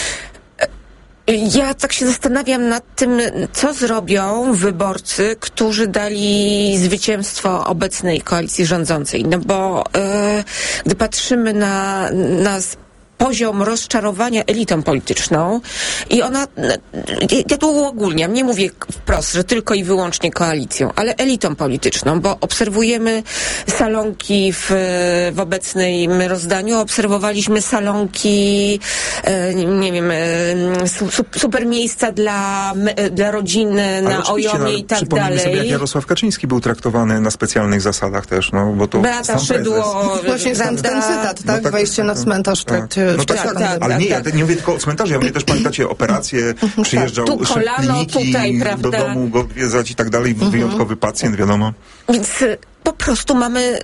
Ja tak się zastanawiam nad tym, co zrobią wyborcy, którzy dali zwycięstwo obecnej koalicji rządzącej. No bo gdy patrzymy na poziom rozczarowania elitą polityczną i ona, ja tu uogólniam, nie mówię wprost, że tylko i wyłącznie koalicją, ale elitą polityczną, bo obserwujemy salonki w obecnym rozdaniu, obserwowaliśmy salonki, nie wiem, super miejsca dla rodziny na Ojomie i tak dalej. Sobie, jak Jarosław Kaczyński był traktowany na specjalnych zasadach też, no bo to Beata Szydło, właśnie ten cytat, tak? No wejście na cmentarz w trakcie. No tak, ale nie, ja nie mówię tylko o cmentarzu, ja mówię też, pamiętacie, operacje, przyjeżdżał szef kliniki do domu go odwiedzać i tak dalej, wyjątkowy pacjent, wiadomo. Więc po prostu mamy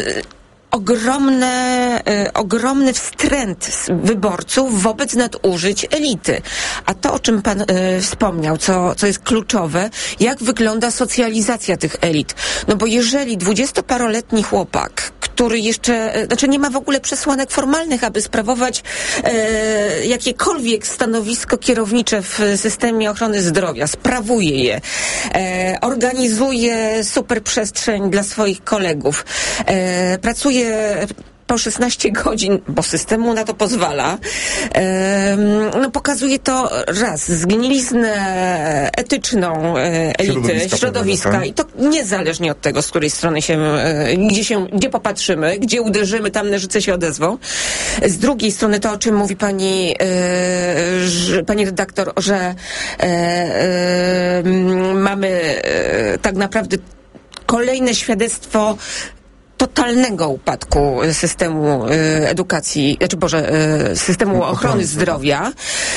ogromny wstręt wyborców wobec nadużyć elity. A to, o czym pan wspomniał, co jest kluczowe, jak wygląda socjalizacja tych elit. No bo jeżeli 20-paroletni chłopak, który jeszcze, nie ma w ogóle przesłanek formalnych, aby sprawować jakiekolwiek stanowisko kierownicze w systemie ochrony zdrowia, sprawuje je, organizuje super przestrzeń dla swoich kolegów, pracuje po 16 godzin, bo system mu na to pozwala, pokazuje to raz, zgniliznę etyczną elity, środowiska i to niezależnie od tego, z której strony gdzie popatrzymy, gdzie uderzymy, tam Nerzyce się odezwą. Z drugiej strony to, o czym mówi pani redaktor, że mamy tak naprawdę kolejne świadectwo totalnego upadku systemu edukacji, systemu ochrony zdrowia.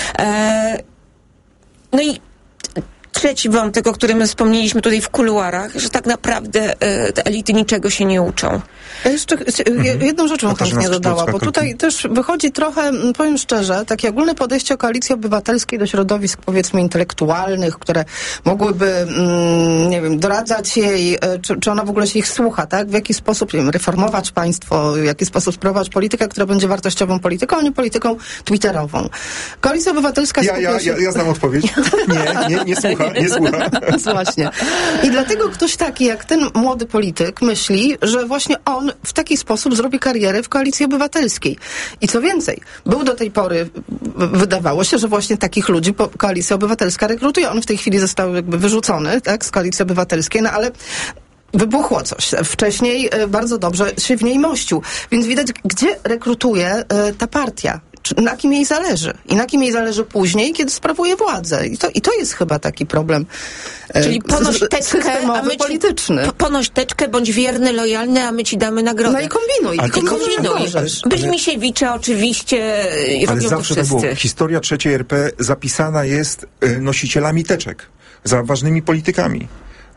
No i trzeci wątek, o którym wspomnieliśmy tutaj w kuluarach, że tak naprawdę te elity niczego się nie uczą. Ja jeszcze jedną rzecz bym chętnie dodała, bo tutaj też wychodzi trochę, powiem szczerze, takie ogólne podejście Koalicji Obywatelskiej do środowisk, powiedzmy, intelektualnych, które mogłyby, nie wiem, doradzać jej, czy ona w ogóle się ich słucha, tak? W jaki sposób, nie wiem, reformować państwo, w jaki sposób sprawować politykę, która będzie wartościową polityką, a nie polityką twitterową. Koalicja Obywatelska skupia się... Ja znam odpowiedź. Nie słucha. Właśnie. I dlatego ktoś taki jak ten młody polityk myśli, że właśnie on w taki sposób zrobi karierę w Koalicji Obywatelskiej. I co więcej, był do tej pory, wydawało się, że właśnie takich ludzi Koalicja Obywatelska rekrutuje. On w tej chwili został jakby wyrzucony, tak, z Koalicji Obywatelskiej, no ale wybuchło coś. Wcześniej bardzo dobrze się w niej mościł. Więc widać, gdzie rekrutuje ta partia. Na kim jej zależy. I na kim jej zależy później, kiedy sprawuje władzę. I to jest chyba taki problem. Czyli ponoś teczkę, polityczny. Ponoś teczkę, bądź wierny, lojalny, a my ci damy nagrodę. No i kombinuj. Byśmisiewicze oczywiście robią to wszyscy. Tak było. Historia III RP zapisana jest nosicielami teczek za ważnymi politykami.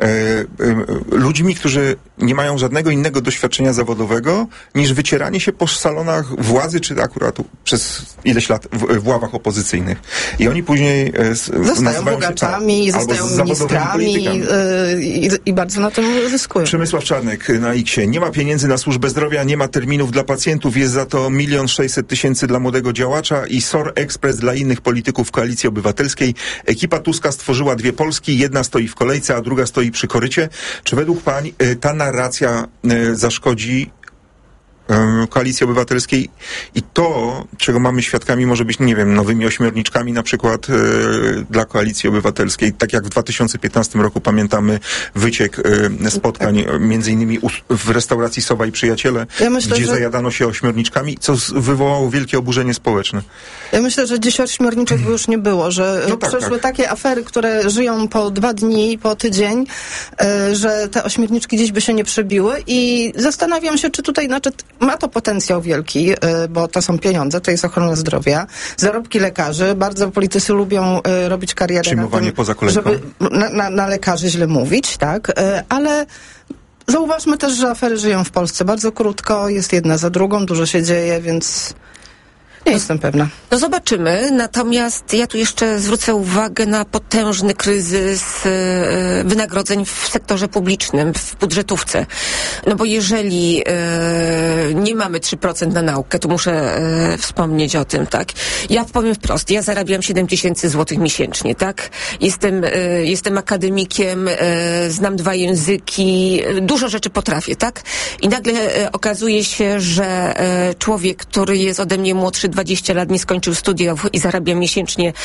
ludźmi, którzy nie mają żadnego innego doświadczenia zawodowego niż wycieranie się po salonach władzy, czy akurat przez ileś lat w ławach opozycyjnych. I oni później zostają bogaczami, zostają ministrami i bardzo na tym zyskują. Przemysław Czarnek na X-ie. Nie ma pieniędzy na służbę zdrowia, nie ma terminów dla pacjentów, jest za to 1 600 000 dla młodego działacza i SOR Express dla innych polityków Koalicji Obywatelskiej. Ekipa Tuska stworzyła 2 Polski, jedna stoi w kolejce, a druga stoi przy korycie. Czy według pań ta narracja zaszkodzi Koalicji Obywatelskiej i to, czego mamy świadkami, może być, nie wiem, nowymi ośmiorniczkami na przykład dla Koalicji Obywatelskiej. Tak jak w 2015 roku pamiętamy wyciek spotkań między innymi w restauracji Sowa i Przyjaciele, gdzie zajadano się ośmiorniczkami, co wywołało wielkie oburzenie społeczne. Ja myślę, że dziś ośmiorniczek by już nie było, że przeszły takie afery, które żyją po 2 dni, po tydzień, że te ośmiorniczki dziś by się nie przebiły i zastanawiam się, czy tutaj, ma to potencjał wielki, bo to są pieniądze, to jest ochrona zdrowia, zarobki lekarzy, bardzo politycy lubią robić karierę przyjmowanie poza kolejką. Żeby na lekarzy źle mówić, tak, ale zauważmy też, że afery żyją w Polsce bardzo krótko, jest jedna za drugą, dużo się dzieje, więc nie jestem pewna. No zobaczymy, natomiast ja tu jeszcze zwrócę uwagę na potężny kryzys wynagrodzeń w sektorze publicznym, w budżetówce. No bo jeżeli nie mamy 3% na naukę, to muszę wspomnieć o tym, tak? Ja powiem wprost, ja zarabiam 7 000 złotych miesięcznie, tak? Jestem akademikiem, znam 2 języki, dużo rzeczy potrafię, tak? I nagle okazuje się, że człowiek, który jest ode mnie młodszy 20 lat, nie skończył studiów i zarabia miesięcznie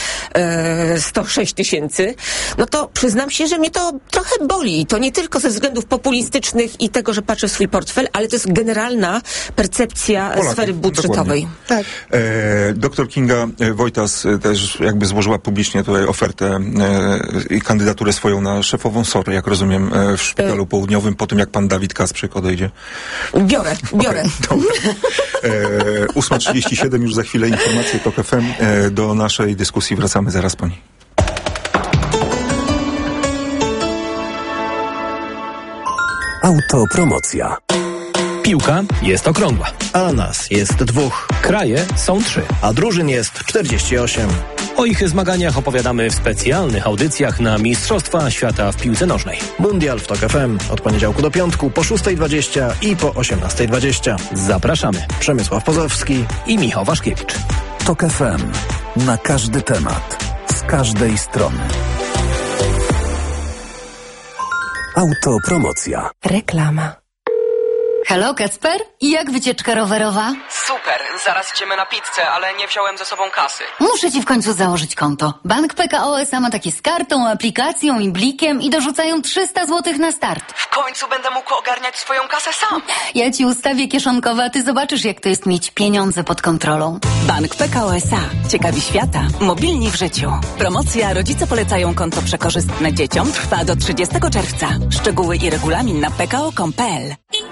106 000, no to przyznam się, że mnie to trochę boli. To nie tylko ze względów populistycznych i tego, że patrzę w swój portfel, ale to jest generalna percepcja sfery budżetowej. Tak. Doktor Kinga Wojtas też jakby złożyła publicznie tutaj ofertę i kandydaturę swoją na szefową SOR, jak rozumiem, w Szpitalu Południowym, po tym jak pan Dawid Kasprzyk odejdzie. Biorę. Okay, 8:37, już za chwilę informacje TOK FM. Do naszej dyskusji wracamy zaraz po niej. Autopromocja. Piłka jest okrągła. A nas jest 2. Kraje są 3. A drużyn jest 48. O ich zmaganiach opowiadamy w specjalnych audycjach na Mistrzostwa Świata w piłce nożnej. Mundial w TOK FM od poniedziałku do piątku po 6:20 i po 18:20. Zapraszamy. Przemysław Pozowski i Michał Waszkiewicz. TOK FM. Na każdy temat. Z każdej strony. Autopromocja. Reklama. Halo, Kacper? I jak wycieczka rowerowa? Super, zaraz idziemy na pizzę, ale nie wziąłem ze sobą kasy. Muszę ci w końcu założyć konto. Bank PKO SA ma takie z kartą, aplikacją i blikiem i dorzucają 300 zł na start. W końcu będę mógł ogarniać swoją kasę sam. Ja ci ustawię kieszonkowe, a ty zobaczysz, jak to jest mieć pieniądze pod kontrolą. Bank PKO SA. Ciekawi świata. Mobilni w życiu. Promocja Rodzice polecają konto przekorzystne dzieciom trwa do 30 czerwca. Szczegóły i regulamin na pko.com.pl.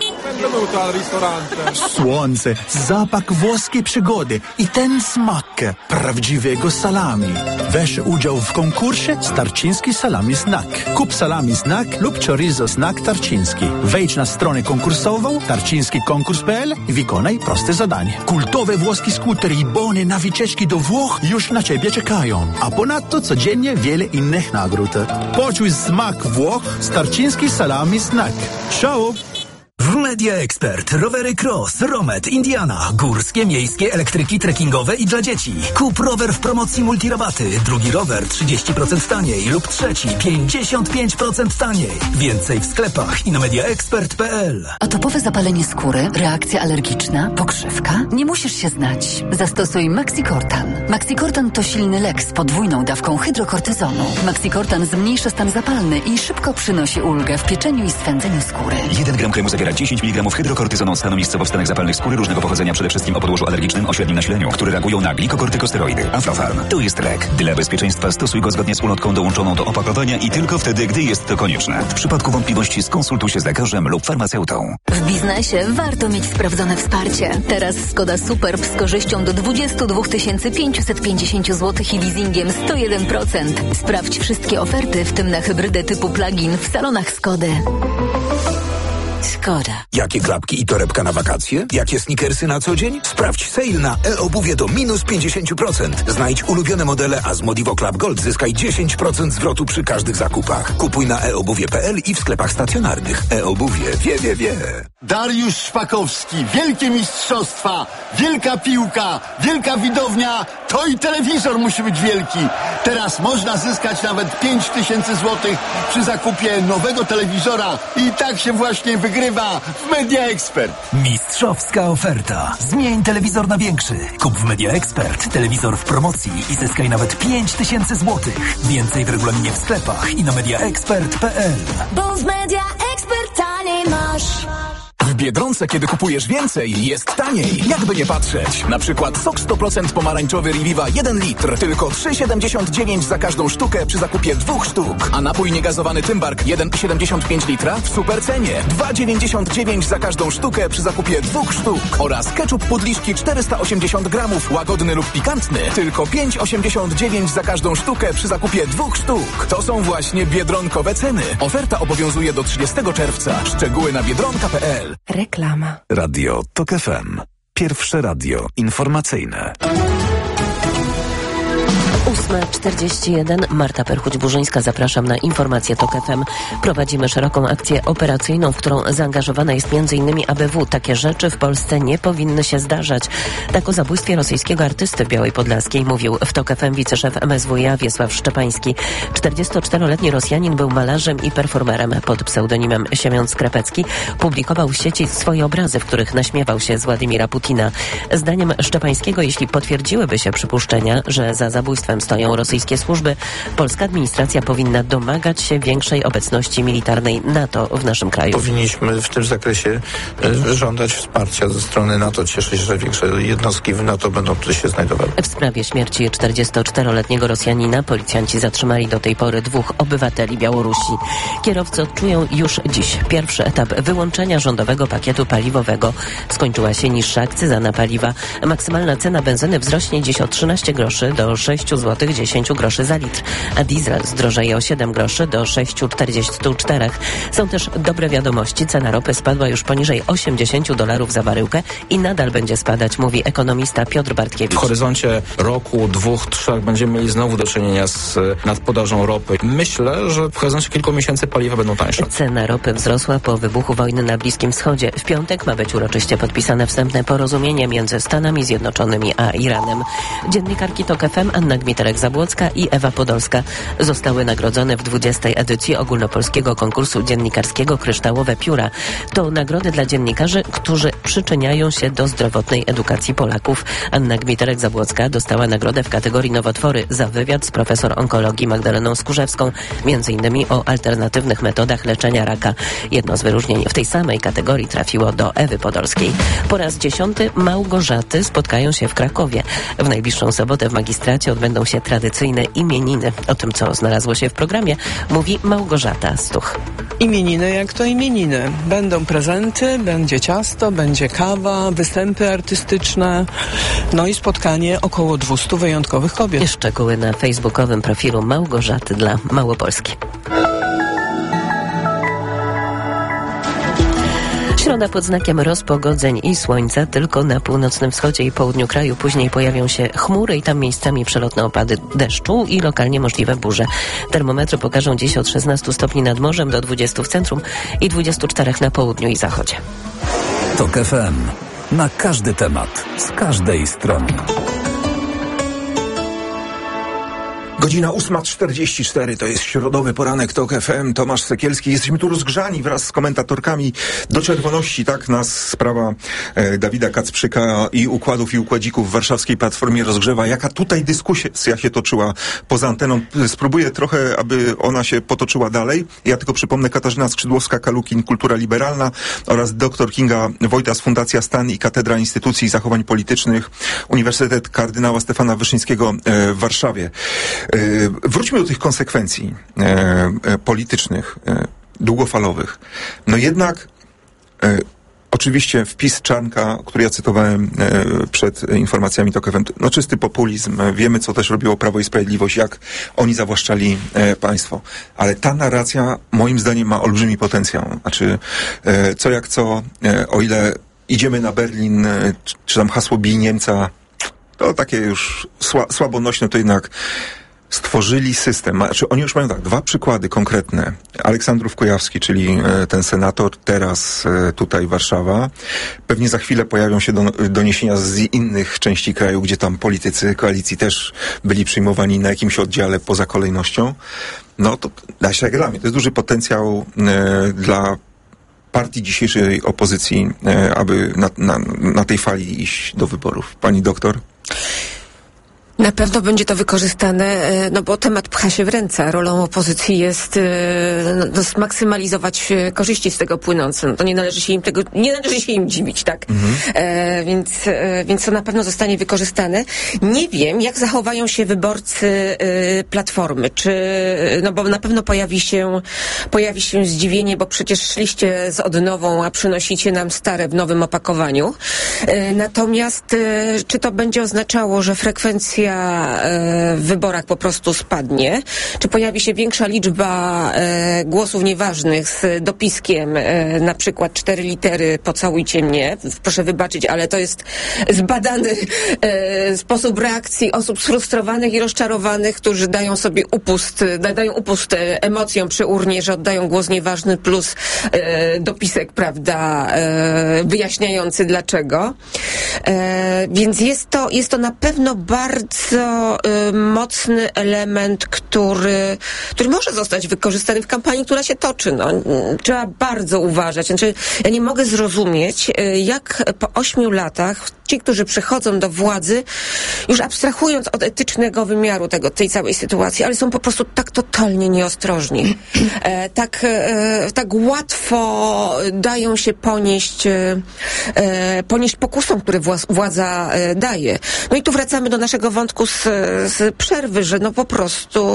Słońce, zapach włoskiej przygody i ten smak prawdziwego salami. Weź udział w konkursie Tarczyński Salami Snack. Kup salami snack lub chorizo snack Tarczyński. Wejdź na stronę konkursową tarczyńskikonkurs.pl i wykonaj proste zadanie. Kultowe włoskie skutery i bony na wycieczki do Włoch już na ciebie czekają. A ponadto codziennie wiele innych nagród. Poczuj smak Włoch z Tarczyński Salami Snack. Ciao! W Media Expert rowery Cross, Romet, Indiana, górskie, miejskie, elektryki, trekkingowe i dla dzieci. Kup rower w promocji multirabaty, drugi rower 30% taniej lub trzeci 55% taniej. Więcej w sklepach i na mediaexpert.pl. Atopowe zapalenie skóry, reakcja alergiczna, pokrzywka? Nie musisz się znać. Zastosuj Maxicortan. Maxicortan to silny lek z podwójną dawką hydrokortyzonu. Maxicortan zmniejsza stan zapalny i szybko przynosi ulgę w pieczeniu i swędzeniu skóry. 1 gram kremu zawiera zawiera 10 mg hydrokortyzonu stanomiscowo w stanach zapalnych skóry różnego pochodzenia, przede wszystkim o podłożu alergicznym o średnim nasileniu, które reagują na glikokortykosteroidy. Aflofarm. To jest lek. Dla bezpieczeństwa stosuj go zgodnie z ulotką dołączoną do opakowania i tylko wtedy, gdy jest to konieczne. W przypadku wątpliwości skonsultuj się z lekarzem lub farmaceutą. W biznesie warto mieć sprawdzone wsparcie. Teraz Skoda Superb z korzyścią do 22 550 zł i leasingiem 101%. Sprawdź wszystkie oferty, w tym na hybrydę typu plug-in w salonach Skody. Skoda. Jakie klapki i torebka na wakacje? Jakie sneakersy na co dzień? Sprawdź sale na e-obuwie do minus 50%. Znajdź ulubione modele, a z Modivo Club Gold zyskaj 10% zwrotu przy każdych zakupach. Kupuj na eobuwie.pl i w sklepach stacjonarnych. E-obuwie. Wie. Dariusz Szpakowski, wielkie mistrzostwa, wielka piłka, wielka widownia, to i telewizor musi być wielki. Teraz można zyskać nawet 5000 złotych przy zakupie nowego telewizora i tak się właśnie wygrywa w Media Expert. Mistrzowska oferta. Zmień telewizor na większy. Kup w Media Expert telewizor w promocji i zyskaj nawet 5000 złotych. Więcej w regulaminie w sklepach i na mediaexpert.pl. Bo w Media Expert taniej masz. W Biedronce, kiedy kupujesz więcej, jest taniej. Jakby nie patrzeć. Na przykład sok 100% pomarańczowy Reviva 1 litr. Tylko 3,79 za każdą sztukę przy zakupie 2 sztuk. A napój niegazowany Tymbark 1,75 litra w super cenie. 2,99 za każdą sztukę przy zakupie 2 sztuk. Oraz ketchup Pudliszki 480 gramów, łagodny lub pikantny. Tylko 5,89 za każdą sztukę przy zakupie 2 sztuk. To są właśnie biedronkowe ceny. Oferta obowiązuje do 30 czerwca. Szczegóły na biedronka.pl. Reklama. Radio TOK FM. Pierwsze radio informacyjne. 8:41. Marta Perchuć-Burzyńska, zapraszam na informację TOK FM. Prowadzimy szeroką akcję operacyjną, w którą zaangażowana jest m.in. ABW. Takie rzeczy w Polsce nie powinny się zdarzać. Tak o zabójstwie rosyjskiego artysty w Białej Podlaskiej mówił w TOK FM wiceszef MSWiA Wiesław Szczepański. 44-letni Rosjanin był malarzem i performerem. Pod pseudonimem Siemion Skrapecki publikował w sieci swoje obrazy, w których naśmiewał się z Władimira Putina. Zdaniem Szczepańskiego, jeśli potwierdziłyby się przypuszczenia, że za zabójstwem stoją rosyjskie służby, polska administracja powinna domagać się większej obecności militarnej NATO w naszym kraju. Powinniśmy w tym zakresie żądać wsparcia ze strony NATO. Cieszę się, że większe jednostki w NATO będą tutaj się znajdowały. W sprawie śmierci 44-letniego Rosjanina policjanci zatrzymali do tej pory 2 obywateli Białorusi. Kierowcy odczują już dziś pierwszy etap wyłączenia rządowego pakietu paliwowego. Skończyła się niższa akcyza na paliwa. Maksymalna cena benzyny wzrośnie dziś o 13 groszy do 6 zł 10 groszy za litr, a diesel zdrożeje o 7 groszy do 6,44. Są też dobre wiadomości. Cena ropy spadła już poniżej $80 za baryłkę i nadal będzie spadać, mówi ekonomista Piotr Bartkiewicz. W horyzoncie roku, 2, 3 będziemy mieli znowu do czynienia z nadpodażą ropy. Myślę, że w horyzoncie kilku miesięcy paliwa będą tańsze. Cena ropy wzrosła po wybuchu wojny na Bliskim Wschodzie. W piątek ma być uroczyście podpisane wstępne porozumienie między Stanami Zjednoczonymi a Iranem. Dziennikarki TOK FM Anna Gmiterek-Zabłocka i Ewa Podolska zostały nagrodzone w 20. edycji ogólnopolskiego konkursu dziennikarskiego Kryształowe Pióra. To nagrody dla dziennikarzy, którzy przyczyniają się do zdrowotnej edukacji Polaków. Anna Gmiterek-Zabłocka dostała nagrodę w kategorii nowotwory za wywiad z profesor onkologii Magdaleną Skórzewską, m.in. o alternatywnych metodach leczenia raka. Jedno z wyróżnień w tej samej kategorii trafiło do Ewy Podolskiej. Po raz 10 Małgorzaty spotkają się w Krakowie. W najbliższą sobotę w magistracie odbędą się tradycyjne imieniny. O tym, co znalazło się w programie, mówi Małgorzata Stuch. Imieniny jak to imieniny. Będą prezenty, będzie ciasto, będzie kawa, występy artystyczne, no i spotkanie około 200 wyjątkowych kobiet. Szczegóły na facebookowym profilu Małgorzaty dla Małopolski. Środa pod znakiem rozpogodzeń i słońca. Tylko na północnym wschodzie i południu kraju. Później pojawią się chmury i tam miejscami przelotne opady deszczu i lokalnie możliwe burze. Termometry pokażą dziś od 16 stopni nad morzem do 20 w centrum i 24 na południu i zachodzie. TOK FM. Na każdy temat. Z każdej strony. Godzina 8:44, to jest środowy poranek TOK FM, Tomasz Sekielski. Jesteśmy tu rozgrzani wraz z komentatorkami do czerwoności, tak nas sprawa Dawida Kacprzyka i układów i układzików w warszawskiej Platformie rozgrzewa. Jaka tutaj dyskusja się toczyła poza anteną? Spróbuję trochę, aby ona się potoczyła dalej. Ja tylko przypomnę, Katarzyna Skrzydłowska-Kalukin, Kultura Liberalna oraz dr Kinga Wojtas, Fundacja Stan i Katedra Instytucji i Zachowań Politycznych, Uniwersytet Kardynała Stefana Wyszyńskiego w Warszawie. Wróćmy do tych konsekwencji politycznych, długofalowych. No jednak oczywiście wpis Czarnka, który ja cytowałem przed informacjami TOK FM, no czysty populizm. Wiemy, co też robiło Prawo i Sprawiedliwość, jak oni zawłaszczali państwo. Ale ta narracja moim zdaniem ma olbrzymi potencjał. Znaczy, co jak co, o ile idziemy na Berlin, czy tam hasło bij Niemca, to takie już słabonośne, to jednak stworzyli system. Znaczy, oni już mają tak, dwa przykłady konkretne. Aleksandrów Kujawski, czyli ten senator, teraz tutaj Warszawa. Pewnie za chwilę pojawią się doniesienia z innych części kraju, gdzie tam politycy koalicji też byli przyjmowani na jakimś oddziale poza kolejnością. No to dla mnie to jest duży potencjał dla partii dzisiejszej opozycji, aby na tej fali iść do wyborów. Pani doktor? Na pewno będzie to wykorzystane, no bo temat pcha się w ręce. Rolą opozycji jest zmaksymalizować korzyści z tego płynące. No to nie należy się im dziwić, tak? Więc to na pewno zostanie wykorzystane. Nie wiem, jak zachowają się wyborcy Platformy. No bo na pewno pojawi się zdziwienie, bo przecież szliście z odnową, a przynosicie nam stare w nowym opakowaniu. Natomiast czy to będzie oznaczało, że frekwencja w wyborach po prostu spadnie? Czy pojawi się większa liczba głosów nieważnych z dopiskiem, na przykład 4 litery "pocałujcie mnie"? Proszę wybaczyć, ale to jest zbadany sposób reakcji osób sfrustrowanych i rozczarowanych, którzy dają upust emocjom przy urnie, że oddają głos nieważny, plus dopisek, prawda, wyjaśniający dlaczego. Więc jest to na pewno bardzo mocny element, który może zostać wykorzystany w kampanii, która się toczy. No, trzeba bardzo uważać. Znaczy, ja nie mogę zrozumieć, jak po 8 latach ci, którzy przychodzą do władzy, już abstrahując od etycznego wymiaru tej całej sytuacji, ale są po prostu tak totalnie nieostrożni. Tak łatwo dają się ponieść pokusom, które władza daje. No i tu wracamy do naszego wątku z przerwy, że no po prostu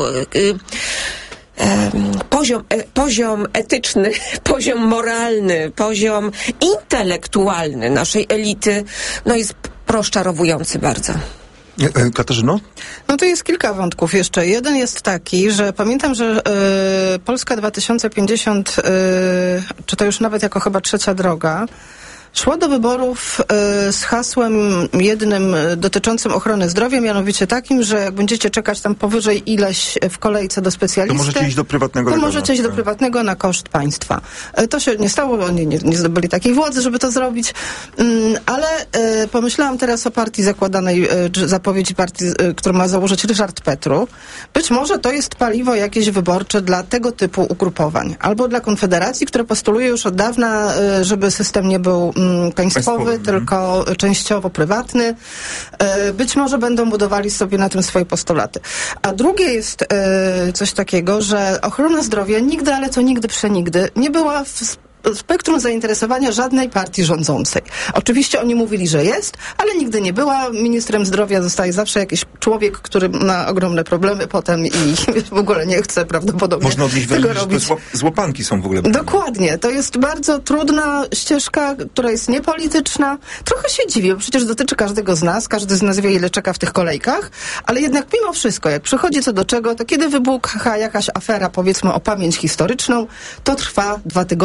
poziom etyczny, poziom moralny, poziom intelektualny naszej elity no jest rozczarowujący bardzo. Katarzyno? No to jest kilka wątków jeszcze. Jeden jest taki, że pamiętam, że Polska 2050, czy to już nawet jako chyba trzecia droga, szła do wyborów z hasłem jednym dotyczącym ochrony zdrowia, mianowicie takim, że jak będziecie czekać tam powyżej ileś w kolejce do specjalisty, to możecie iść do prywatnego. Do prywatnego na koszt państwa. To się nie stało, oni nie zdobyli takiej władzy, żeby to zrobić, ale pomyślałam teraz o partii zakładanej, zapowiedzi partii, którą ma założyć Ryszard Petru. Być może to jest paliwo jakieś wyborcze dla tego typu ugrupowań. Albo dla Konfederacji, która postuluje już od dawna, żeby system nie był państwowy, tylko częściowo prywatny. Być może będą budowali sobie na tym swoje postulaty. A drugie jest coś takiego, że ochrona zdrowia nigdy, ale to nigdy przenigdy nie była w spektrum zainteresowania żadnej partii rządzącej. Oczywiście oni mówili, że jest, ale nigdy nie była. Ministrem zdrowia zostaje zawsze jakiś człowiek, który ma ogromne problemy potem i w ogóle nie chce prawdopodobnie można odnieść tego wrażenie, robić. że to złapanki są w ogóle. Dokładnie. To jest bardzo trudna ścieżka, która jest niepolityczna. Trochę się dziwię, bo przecież dotyczy każdego z nas. Każdy z nas wie, ile czeka w tych kolejkach, ale jednak mimo wszystko, jak przychodzi co do czego, to kiedy wybucha jakaś afera, powiedzmy o pamięć historyczną, to trwa 2 tygodnie albo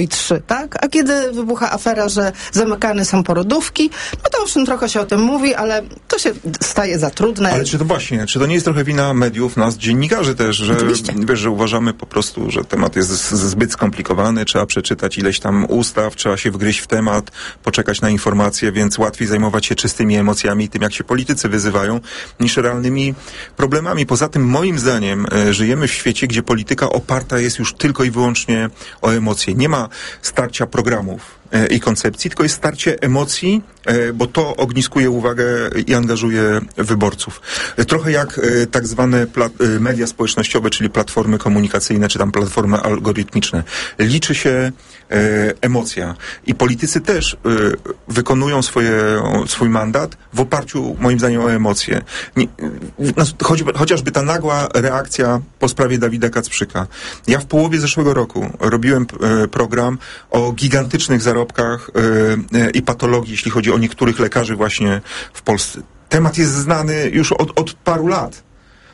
i 3, tak? A kiedy wybucha afera, że zamykane są porodówki, no to owszem, trochę się o tym mówi, ale to się staje za trudne. Ale czy to nie jest trochę wina mediów, nas, dziennikarzy też, że, wiesz, że uważamy po prostu, że temat jest zbyt skomplikowany, trzeba przeczytać ileś tam ustaw, trzeba się wgryźć w temat, poczekać na informacje, więc łatwiej zajmować się czystymi emocjami i tym, jak się politycy wyzywają, niż realnymi problemami. Poza tym, moim zdaniem, żyjemy w świecie, gdzie polityka oparta jest już tylko i wyłącznie o emocje. Nie ma starcia programów i koncepcji, tylko jest starcie emocji, bo to ogniskuje uwagę i angażuje wyborców. Trochę jak tak zwane media społecznościowe, czyli platformy komunikacyjne, czy tam platformy algorytmiczne. Liczy się emocja. I politycy też wykonują swój mandat w oparciu, moim zdaniem, o emocje. Chociażby ta nagła reakcja po sprawie Dawida Kacprzyka. Ja w połowie zeszłego roku robiłem program o gigantycznych zarobkach i patologii, jeśli chodzi o niektórych lekarzy właśnie w Polsce. Temat jest znany już od paru lat.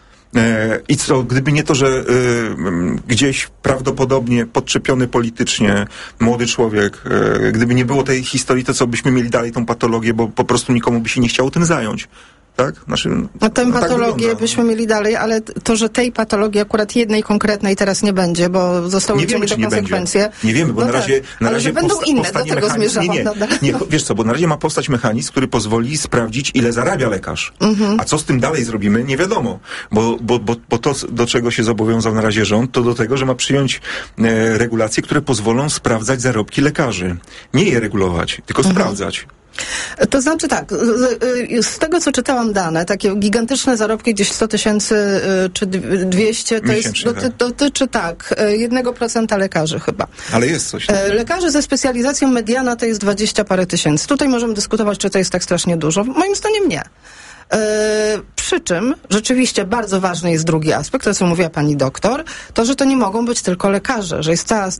I co, gdyby nie to, że gdzieś prawdopodobnie podczepiony politycznie młody człowiek, gdyby nie było tej historii, to co byśmy mieli dalej tą patologię, bo po prostu nikomu by się nie chciało tym zająć. Tak? Tę patologię byśmy mieli dalej, ale to, że tej patologii akurat jednej konkretnej teraz nie będzie, bo zostały wyciągnięte konsekwencje. Nie wiemy, bo na razie ale że będą inne, do tego zmierzałam. Nie, wiesz co, bo na razie ma powstać mechanizm, który pozwoli sprawdzić, ile zarabia lekarz. A co z tym dalej zrobimy, nie wiadomo. Bo to, do czego się zobowiązał na razie rząd, to do tego, że ma przyjąć regulacje, które pozwolą sprawdzać zarobki lekarzy. Nie je regulować, tylko sprawdzać. To znaczy tak, z tego co czytałam dane, takie gigantyczne zarobki, gdzieś 100 tysięcy czy 200, to jest, dotyczy 1% lekarzy chyba. Ale jest coś. Lekarzy ze specjalizacją mediana to jest 20 parę tysięcy. Tutaj możemy dyskutować, czy to jest tak strasznie dużo. Moim zdaniem nie. Przy czym rzeczywiście bardzo ważny jest drugi aspekt, to co mówiła pani doktor, to, że to nie mogą być tylko lekarze, że jest cała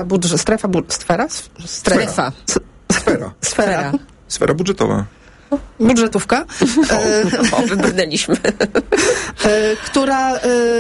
Sfera budżetowa. Budżetówka. Wybrnęliśmy. Która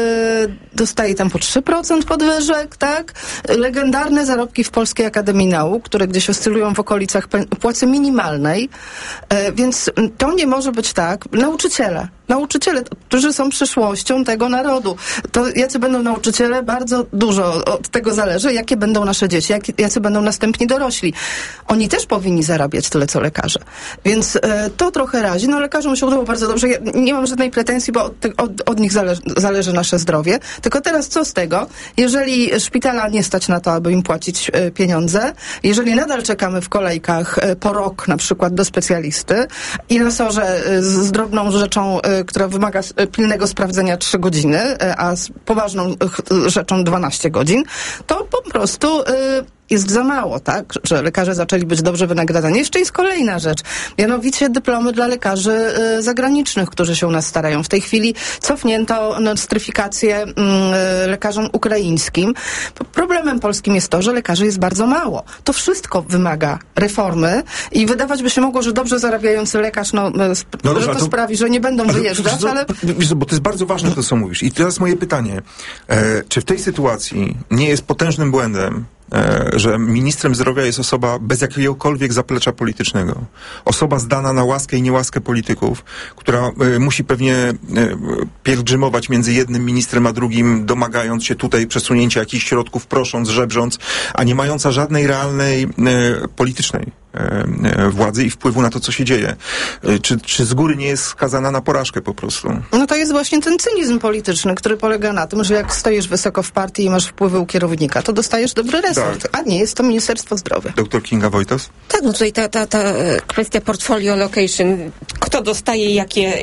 dostaje tam po 3% podwyżek, tak? Legendarne zarobki w Polskiej Akademii Nauk, które gdzieś oscylują w okolicach płacy minimalnej. Więc to nie może być tak. Nauczyciele, którzy są przyszłością tego narodu. To jacy będą nauczyciele, bardzo dużo od tego zależy, jakie będą nasze dzieci, jacy będą następni dorośli. Oni też powinni zarabiać tyle, co lekarze. Więc to trochę razi. No lekarzom się udało bardzo dobrze. Ja nie mam żadnej pretensji, bo od nich zależy nasze zdrowie. Tylko teraz co z tego, jeżeli szpitala nie stać na to, aby im płacić pieniądze, jeżeli nadal czekamy w kolejkach po rok na przykład do specjalisty i na SOR-ze z drobną rzeczą, która wymaga pilnego sprawdzenia 3 godziny, a z poważną rzeczą 12 godzin, to po prostu jest za mało, tak? Że lekarze zaczęli być dobrze wynagradzani. Jeszcze jest kolejna rzecz. Mianowicie dyplomy dla lekarzy zagranicznych, którzy się u nas starają. W tej chwili cofnięto nostryfikację lekarzom ukraińskim. Problemem polskim jest to, że lekarzy jest bardzo mało. To wszystko wymaga reformy i wydawać by się mogło, że dobrze zarabiający lekarz, że to sprawi, że nie będą wyjeżdżać, ale... Bo to jest bardzo ważne to, co mówisz. I teraz moje pytanie. Czy w tej sytuacji nie jest potężnym błędem, że ministrem zdrowia jest osoba bez jakiegokolwiek zaplecza politycznego. Osoba zdana na łaskę i niełaskę polityków, która musi pewnie pielgrzymować między jednym ministrem a drugim, domagając się tutaj przesunięcia jakichś środków, prosząc, żebrząc, a nie mająca żadnej realnej politycznej władzy i wpływu na to, co się dzieje. Czy z góry nie jest skazana na porażkę po prostu? No to jest właśnie ten cynizm polityczny, który polega na tym, że jak stoisz wysoko w partii i masz wpływy u kierownika, to dostajesz dobry resort, a nie jest to Ministerstwo Zdrowia. Doktor Kinga Wojtas? Tak, no tutaj ta kwestia portfolio location, kto dostaje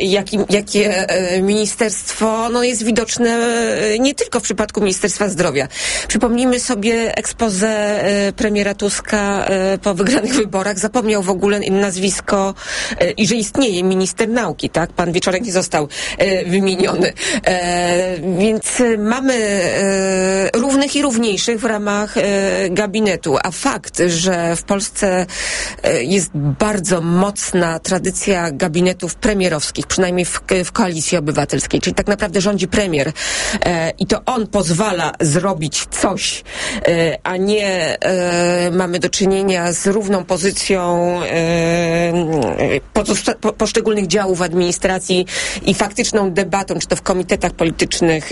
jakie ministerstwo, no jest widoczne nie tylko w przypadku Ministerstwa Zdrowia. Przypomnijmy sobie expose premiera Tuska po wygranych wyborach wyborach zapomniał w ogóle nazwisko i że istnieje minister nauki, tak? Pan Wieczorek nie został wymieniony. Więc mamy równych i równiejszych w ramach gabinetu. A fakt, że w Polsce jest bardzo mocna tradycja gabinetów premierowskich, przynajmniej w Koalicji Obywatelskiej, czyli tak naprawdę rządzi premier i to on pozwala zrobić coś, a nie mamy do czynienia z równą pozycją poszczególnych działów administracji i faktyczną debatą, czy to w komitetach politycznych,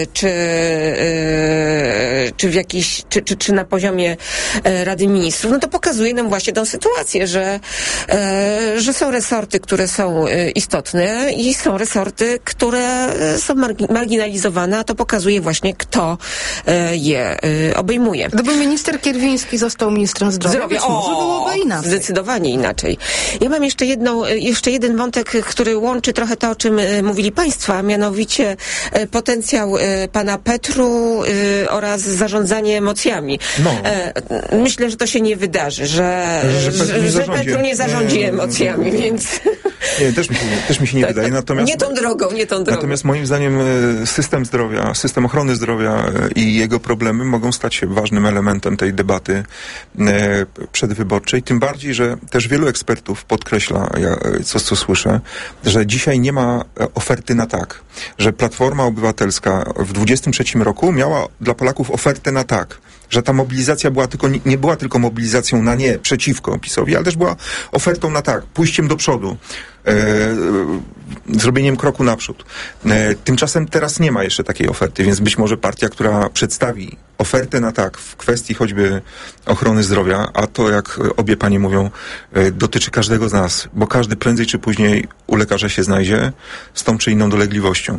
czy w jakiś, czy na poziomie Rady Ministrów, no to pokazuje nam właśnie tę sytuację, że są resorty, które są istotne i są resorty, które są marginalizowane, a to pokazuje właśnie, kto je obejmuje. Gdyby minister Kierwiński został ministrem zdrowia, może byłoby inaczej. Zdecydowanie inaczej. Ja mam jeszcze jeden wątek, który łączy trochę to, o czym mówili Państwo, a mianowicie potencjał pana Petru oraz zarządzanie emocjami. Myślę, że to się nie wydarzy, że Petru nie zarządzi emocjami, więc... Nie, też mi się nie wydaje. Natomiast, nie tą drogą. Natomiast moim zdaniem system ochrony zdrowia i jego problemy mogą stać się ważnym elementem tej debaty przedwyborczej. Tym bardziej, że też wielu ekspertów podkreśla, co słyszę, że dzisiaj nie ma oferty na tak. Że Platforma Obywatelska w 23 roku miała dla Polaków ofertę na tak. Że ta mobilizacja nie była tylko mobilizacją na nie, przeciwko PiS-owi, ale też była ofertą na tak, pójściem do przodu, zrobieniem kroku naprzód. Tymczasem teraz nie ma jeszcze takiej oferty, więc być może partia, która przedstawi ofertę na tak w kwestii choćby ochrony zdrowia, a to, jak obie panie mówią, dotyczy każdego z nas, bo każdy prędzej czy później u lekarza się znajdzie z tą czy inną dolegliwością.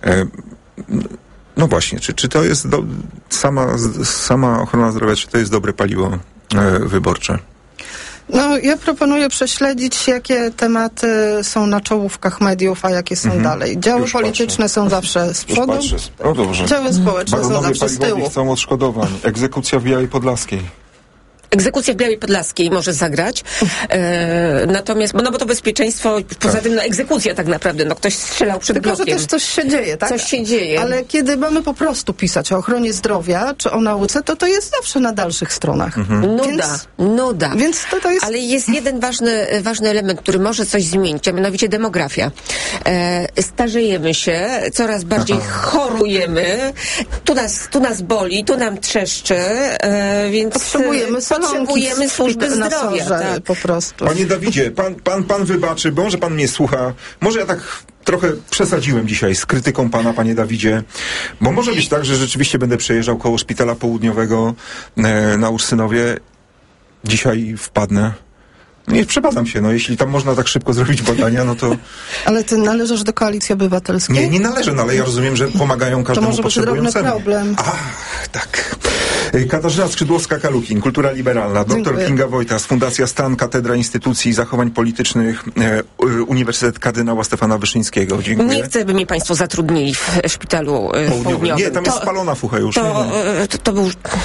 No właśnie, czy to jest sama ochrona zdrowia, czy to jest dobre paliwo wyborcze? No, ja proponuję prześledzić, jakie tematy są na czołówkach mediów, a jakie są dalej. Działy polityczne są zawsze z przodu. Działy społeczne są zawsze z tyłu. Chcą odszkodowań. Egzekucja w Białej Podlaskiej. Egzekucja w Białej Podlaskiej może zagrać. Natomiast, bo to bezpieczeństwo, poza tym egzekucja tak naprawdę, ktoś strzelał przed blokiem. Tylko, że też coś się dzieje, tak? Coś się dzieje. Ale kiedy mamy po prostu pisać o ochronie zdrowia, czy o nauce, to jest zawsze na dalszych stronach. Nuda. Więc to jest... Ale jest jeden ważny element, który może coś zmienić, a mianowicie starzejemy się, coraz bardziej chorujemy, tu nas boli, tu nam trzeszczy, więc potrzebujemy służby zdrowia. Tak. Po prostu. Panie Dawidzie, pan wybaczy, bo może pan mnie słucha. Może ja tak trochę przesadziłem dzisiaj z krytyką pana, panie Dawidzie, bo może być tak, że rzeczywiście będę przejeżdżał koło Szpitala Południowego na Ursynowie. Dzisiaj wpadnę. Nie przepadam się, jeśli tam można tak szybko zrobić badania, to... Ale ty należysz do Koalicji Obywatelskiej? Nie należę, ale ja rozumiem, że pomagają każdemu potrzebującemu. To może być drobny problem. Tak. Katarzyna Skrzydłowska-Kalukin, Kultura Liberalna, dr Kinga Wojtas, Fundacja Stan, Katedra Instytucji i Zachowań Politycznych, Uniwersytet Kardynała Stefana Wyszyńskiego. Dziękuję. Nie chcę, by mnie państwo zatrudnili w Szpitalu Południowym. Nie, tam jest spalona fucha już. To był